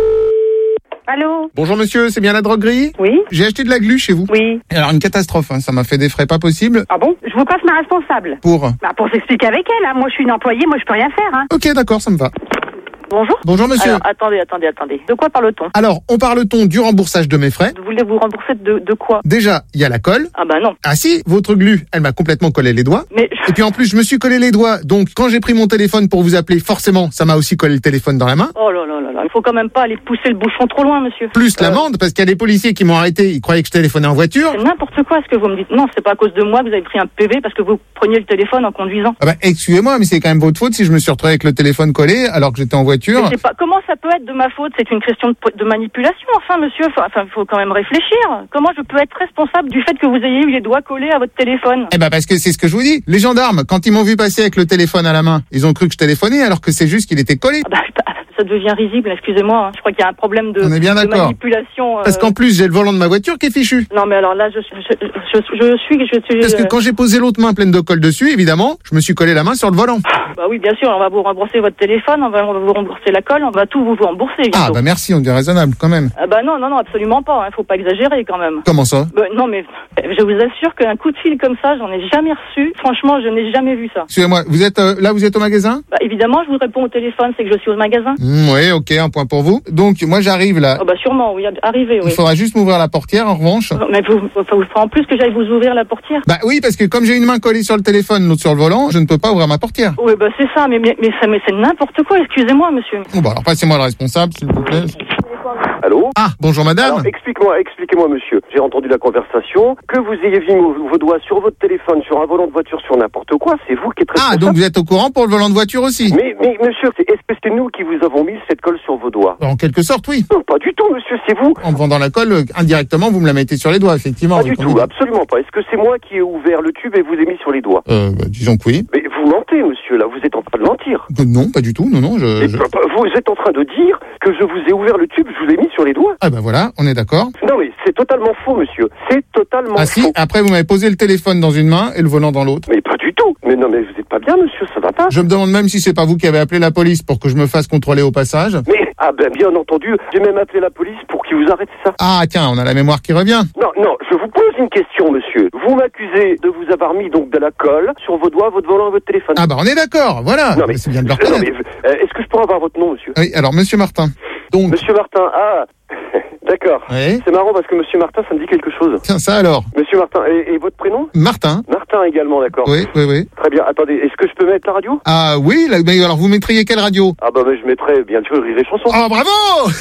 Allô? Bonjour monsieur, c'est bien la droguerie? Oui. J'ai acheté de la glu chez vous. Oui. Alors une catastrophe, hein, ça m'a fait des frais pas possibles. Ah bon? Je vous passe ma responsable. Pour? Bah, pour s'expliquer avec elle, hein. Moi, je suis une employée, moi, je peux rien faire, hein. Ok, d'accord, ça me va. Bonjour. Bonjour, monsieur. Alors, attendez, attendez, attendez. De quoi parle-t-on? Alors, on parle-t-on du remboursage de mes frais? Vous voulez vous rembourser de, de quoi? Déjà, il y a la colle. Ah bah non. Ah si, votre glu, elle m'a complètement collé les doigts. Mais... Et puis en plus, je me suis collé les doigts, donc quand j'ai pris mon téléphone pour vous appeler, forcément, ça m'a aussi collé le téléphone dans la main. Oh là là là là. Il faut quand même pas aller pousser le bouchon trop loin, monsieur. Plus Euh, l'amende, parce qu'il y a des policiers qui m'ont arrêté, ils croyaient que je téléphonais en voiture. C'est n'importe quoi ce que vous me dites. Non, c'est pas à cause de moi que vous avez pris un P V parce que vous preniez le téléphone en conduisant. Ah bah, excusez-moi, mais c'est quand même votre faute si je me suis retrouvé avec le téléphone collé alors que j'étais en voiture. Mais c'est pas... Comment ça peut être de ma faute? C'est une question de, de manipulation, enfin, monsieur. Faut- Enfin, faut quand même réfléchir. Comment je peux être responsable du fait que vous ayez eu les doigts collés à votre téléphone? Eh ben parce que c'est ce que je vous dis. Les gendarmes, quand ils m'ont vu passer avec le téléphone à la main, ils ont cru que je téléphonais alors que c'est juste qu'il était collé. Ah bah, ça devient risible, excusez-moi. hein. Je crois qu'il y a un problème de, On est bien de d'accord. manipulation. euh, Parce qu'en plus, j'ai le volant de ma voiture qui est fichu. Non, mais alors là, je, je, je, je, je suis... Je suis Parce que euh, quand j'ai posé l'autre main pleine de colle dessus, évidemment, je me suis collé la main sur le volant. Bah oui, bien sûr, on va vous rembourser votre téléphone, on va, on va vous rembourser la colle, on va tout vous rembourser. Ah bientôt. bah merci, on est raisonnable quand même. Ah bah non, non, non, absolument pas. Hein, faut pas exagérer quand même. Comment ça? Bah, non, mais je vous assure qu'un coup de fil comme ça, j'en ai jamais reçu. Franchement, je n'ai jamais vu ça. Excusez-moi, vous êtes euh, là, vous êtes au magasin? Bah évidemment, je vous réponds au téléphone, c'est que je suis au magasin. Mmh, oui, ok, un point pour vous. Donc moi j'arrive là. Ah bah sûrement, oui, arrivez, oui. Il faudra juste m'ouvrir la portière en revanche. Mais vous, faut, faut en plus que j'aille vous ouvrir la portière. Bah oui, parce que comme j'ai une main collée sur le téléphone, l'autre sur le volant, je ne peux pas ouvrir ma portière. Oui, bah c'est ça, mais, mais, mais, ça- mais c'est n'importe quoi, excusez-moi, monsieur. Bon bah alors passez-moi le responsable, s'il vous plaît. Allô? Ah, bonjour madame. Alors, explique-moi, expliquez-moi, monsieur. J'ai entendu la conversation. Que vous ayez vu vos, vos doigts sur votre téléphone, sur un volant de voiture, sur n'importe quoi, c'est vous qui êtes Ah, responsable. donc vous êtes au courant pour le volant de voiture aussi? Mais, mais, monsieur, c'est- est-ce que c'est nous qui vous avons mis cette colle sur vos doigts? En quelque sorte, oui. Non, pas du tout, monsieur, c'est vous. En me vendant la colle, euh, indirectement, vous me la mettez sur les doigts, effectivement. Pas oui, du comme tout, vous dites. absolument pas. Est-ce que c'est moi qui ai ouvert le tube et vous ai mis sur les doigts? Euh, bah, disons que oui. Mais vous mentez, monsieur, là, vous êtes en train de mentir. Euh, non, pas du tout, non, non, je... Et je- p- p- vous êtes en train de dire que je vous ai ouvert le tube, je vous ai mis sur les doigts? Ah bah voilà, on est d'accord. Non, mais c'est totalement faux, monsieur. C'est totalement Ah si, faux. après vous m'avez posé le téléphone dans une main et le volant dans l'autre. Mais pas du tout. Mais non, mais vous êtes pas bien, monsieur, ça va pas. Je me demande même si c'est pas vous qui avez appelé la police pour que je me fasse contrôler au passage. Mais, ah ben, bien entendu, j'ai même appelé la police pour qu'ils vous arrêtent ça. Ah tiens, on a la mémoire qui revient. Non, non, je vous pose une question, monsieur. Vous m'accusez de vous avoir mis donc de la colle sur vos doigts, votre volant et votre téléphone. Ah bah on est d'accord, voilà. Non, mais- C'est bien de le Non, reconnaître. mais, euh, est-ce que je pourrais avoir votre nom, monsieur? Oui, alors monsieur Martin. Donc, Monsieur Martin, ah, d'accord. Oui. C'est marrant parce que monsieur Martin, ça me dit quelque chose. tiens ça alors. Monsieur Martin, et, et votre prénom? Martin. Martin également, d'accord. Oui, oui, oui. Très bien, attendez, est-ce que je peux mettre la radio? Ah oui, là, mais alors vous mettriez quelle radio? Ah bah, bah, je mettrais bien sûr Rire et Chanson. Oh bravo.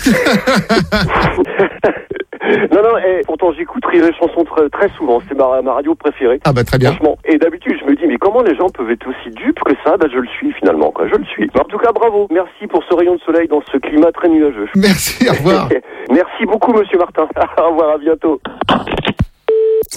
Non, non, et pourtant j'écoute Rire et Chanson très, très souvent, c'est ma, ma radio préférée. Ah bah très bien. Franchement. Et d'habitude je me dis, mais comment les gens peuvent être aussi dupes que ça? Bah je le suis finalement, quoi, je le suis. En tout cas, bravo, merci pour ce rayon de soleil dans ce climat très nuageux. Merci, au revoir. Merci beaucoup, monsieur Martin. Au revoir, à bientôt.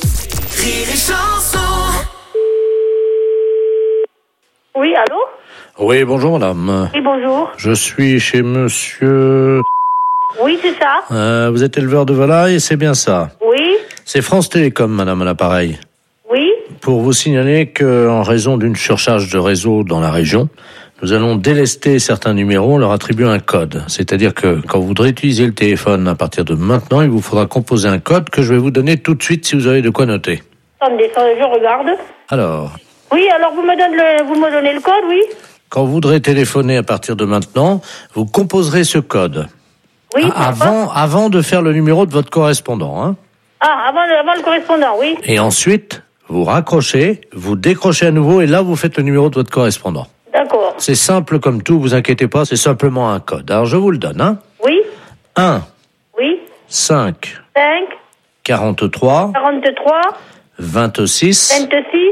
Rire et chanson. Oui, allô? Oui, bonjour madame. Oui, bonjour. Je suis chez monsieur... Oui, c'est ça. Euh, vous êtes éleveur de volailles, c'est bien ça? Oui. C'est France Télécom, madame, à l'appareil. Oui. Pour vous signaler qu'en raison d'une surcharge de réseau dans la région, nous allons délester certains numéros en leur attribuant un code. C'est-à-dire que quand vous voudrez utiliser le téléphone à partir de maintenant, il vous faudra composer un code que je vais vous donner tout de suite si vous avez de quoi noter. Attendez, je regarde. Alors, Oui, alors vous me donnez le, vous me donnez le code, oui. quand vous voudrez téléphoner à partir de maintenant, vous composerez ce code. Oui. Ah, avant, avant de faire le numéro de votre correspondant, hein. Ah, avant, avant le correspondant, oui. Et ensuite, vous raccrochez, vous décrochez à nouveau et là, vous faites le numéro de votre correspondant. D'accord. C'est simple comme tout, vous inquiétez pas, c'est simplement un code. Alors, je vous le donne, hein. Oui. un, Oui. cinq, cinq, quarante-trois, quarante-trois, vingt-six, vingt-six,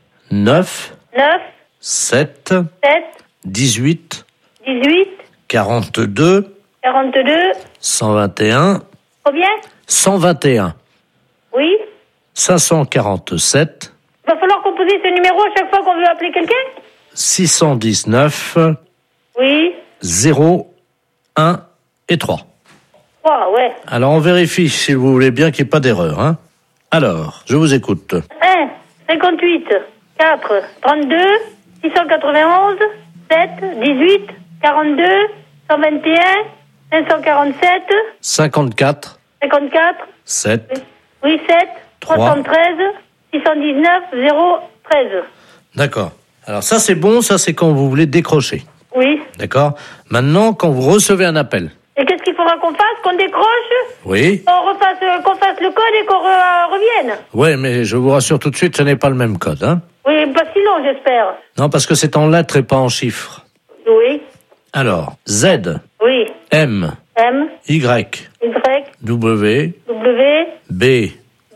neuf, neuf, sept, sept, dix-huit, dix-huit, quarante-deux, quarante-deux, cent vingt et un, combien? cent vingt et un, Oui. cinq cent quarante-sept, Il va falloir composer ce numéro à chaque fois qu'on veut appeler quelqu'un? six cent dix-neuf, Oui. zéro, un et trois. Ah, ouais. Alors, on vérifie, si vous voulez bien, qu'il n'y ait pas d'erreur, hein. Alors, je vous écoute. un, cinquante-huit, quatre, trente-deux, six cent quatre-vingt-onze, sept, dix-huit, quarante-deux, cent vingt et un, cinq cent quarante-sept, cinquante-quatre, cinquante-quatre, sept, oui, sept, Trois. trois cent treize, six cent dix-neuf, zéro, treize. D'accord. Alors, ça, c'est bon, ça, c'est quand vous voulez décrocher. Oui. D'accord. Maintenant, quand vous recevez un appel. Et qu'est-ce qu'il faudra qu'on fasse? Qu'on décroche? Oui. On refasse, euh, qu'on fasse le code et qu'on re- revienne? Ouais, mais je vous rassure tout de suite, ce n'est pas le même code, hein. Oui, pas si long, j'espère. Non, parce que c'est en lettres et pas en chiffres. Oui. Alors, Z, Oui. M, M, Y, Y, W, W, B, B,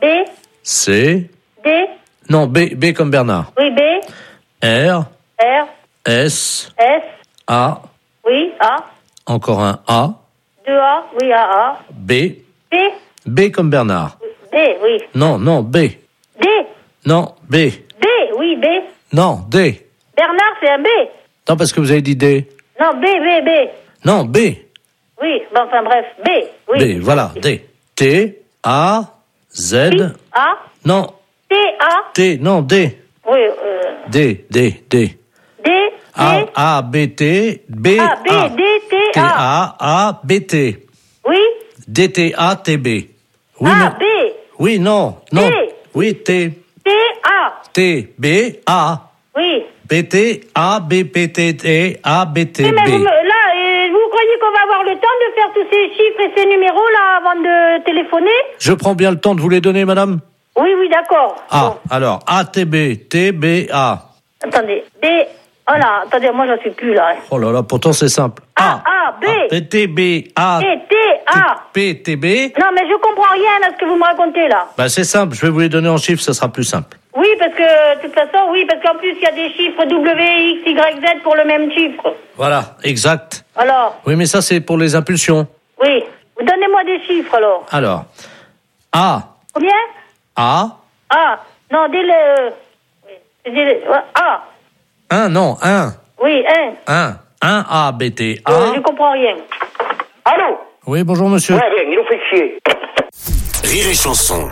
C, D, non, B, B comme Bernard, oui, B, R, R, S, S, A, oui, A, encore un A, deux A, oui, A, A, B, B, B comme Bernard. D, oui, Non, non, B. D, Non, B. D, oui, B. Non, D. Bernard, c'est un B. Non, parce que vous avez dit D. Non, B, B, B. Non, B. Oui, bon, enfin bref, B, oui. B, voilà, D. T, A, Z. A, Non, T, A, T, non, D. oui, euh, D, D, D. D, A, D, A, B, T, B, A, B, A. D, T, T, A. A, A, B, T. Oui, D, T, A, T, B. Oui, A, non. B, Oui, non, non. T. Oui, T. T, A, T, B, A. oui. B, T, A, B, P, T, T, A, B, T, Oui, mais vous, B. me- là, euh, vous croyez qu'on va avoir le temps de faire tous ces chiffres et ces numéros-là avant de téléphoner? Je prends bien le temps de vous les donner, madame? Oui, oui, d'accord. Ah, alors, A, T, B, T, B, A. Attendez, B, oh là, attendez, moi j'en suis plus là. Oh là là, pourtant c'est simple. A, A, B, B, T, B, A, T, T, A. P, T, B. Non, mais je comprends rien à ce que vous me racontez là. Ben c'est simple, je vais vous les donner en chiffres, ça sera plus simple. Oui, parce que, de toute façon, oui, parce qu'en plus, il y a des chiffres W, X, Y, Z pour le même chiffre. Voilà, exact. Alors, Oui, mais ça c'est pour les impulsions. oui. Donnez-moi des chiffres alors. Alors, A, Combien? A, A. Non, dis le. Oui, dis le. ouais, A. un, non, un, Oui, un. un, un A, B, T, A. Euh, je comprends rien. Allô? Oui, bonjour monsieur. Ouais, bien, il nous fait chier. Rire et chanson.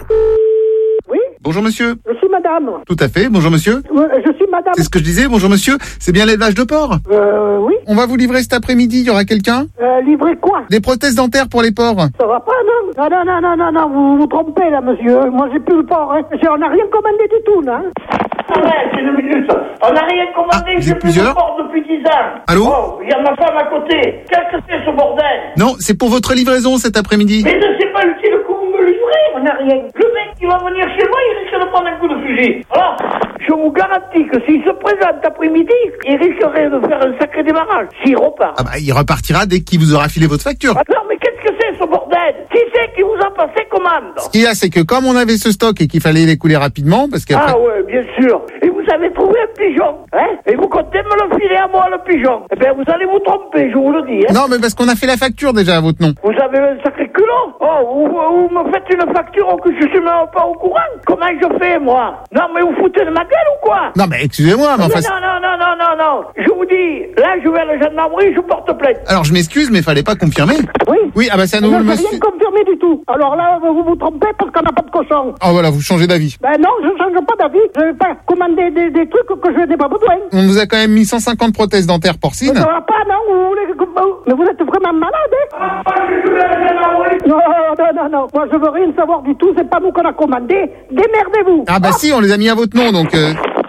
Bonjour monsieur. Je suis madame. Tout à fait, bonjour monsieur. Euh, Je suis madame. C'est ce que je disais, bonjour monsieur. C'est bien l'élevage de porc? Euh, oui. On va vous livrer cet après-midi, il y aura quelqu'un? Euh, livrer quoi? Des prothèses dentaires pour les porcs. Ça va pas, non? Non, non, non, non, non, non, vous vous trompez là, monsieur. Moi, j'ai plus le port, hein. J'ai- On n'a rien commandé du tout, là. Ouais, c'est une minute. On n'a rien commandé, Ah, vous j'ai êtes plus de plusieurs porc depuis dix ans. Allô? Oh, il y a ma femme à côté. Qu'est-ce que c'est ce bordel? Non, c'est pour votre livraison cet après-midi. Mais ne c'est pas utile que vous me livrez. On n'a rien. Le mec qui va venir chez moi, il risque de prendre un coup de fusil. Alors, je vous garantis que s'il se présente après-midi, il risquerait de faire un sacré démarrage. S'il repart. Ah bah, il repartira dès qu'il vous aura filé votre facture. Ah non, mais qu'est-ce que c'est ce bordel? Qui c'est qui vous a passé commande? Ce qu'il y a, c'est que comme on avait ce stock et qu'il fallait l'écouler rapidement, parce qu'après... Ah ouais, bien sûr. Et vous avez trouvé un pigeon, hein? Et vous comptez me le filer à moi, le pigeon? Eh bien, vous allez vous tromper, je vous le dis, hein? Non, mais parce qu'on a fait la facture déjà à votre nom. Vous avez un sacré culot? Oh, vous, vous me faites une facture que je suis même pas au courant? Comment je fais, moi? Non, mais vous foutez de ma gueule ou quoi? Non, mais excusez-moi, mais enfin... Mais non, non, non, non, non, non. Je vous dis, là, je vais à la gendarmerie, je porte plainte. Alors, je m'excuse, mais fallait pas confirmer. Oui. Oui, ah bah c'est à nouveau Je le n'ai monsieur. rien confirmé du tout. Alors là, vous vous trompez parce qu'on n'a pas de cochon. Ah voilà, vous changez d'avis. Ben non, je ne change pas d'avis. Je vais pas commander des, des trucs que je n'ai pas besoin. On vous a quand même mis cent cinquante prothèses dentaires porcines. Mais ça va pas, non, vous voulez que... Mais vous êtes vraiment malade, hein? Non, non, non, non. Moi, je veux rien savoir du tout. C'est pas nous qu'on a commandé. Démerdez-vous. Ah bah si, on les a mis à votre nom, donc... Euh...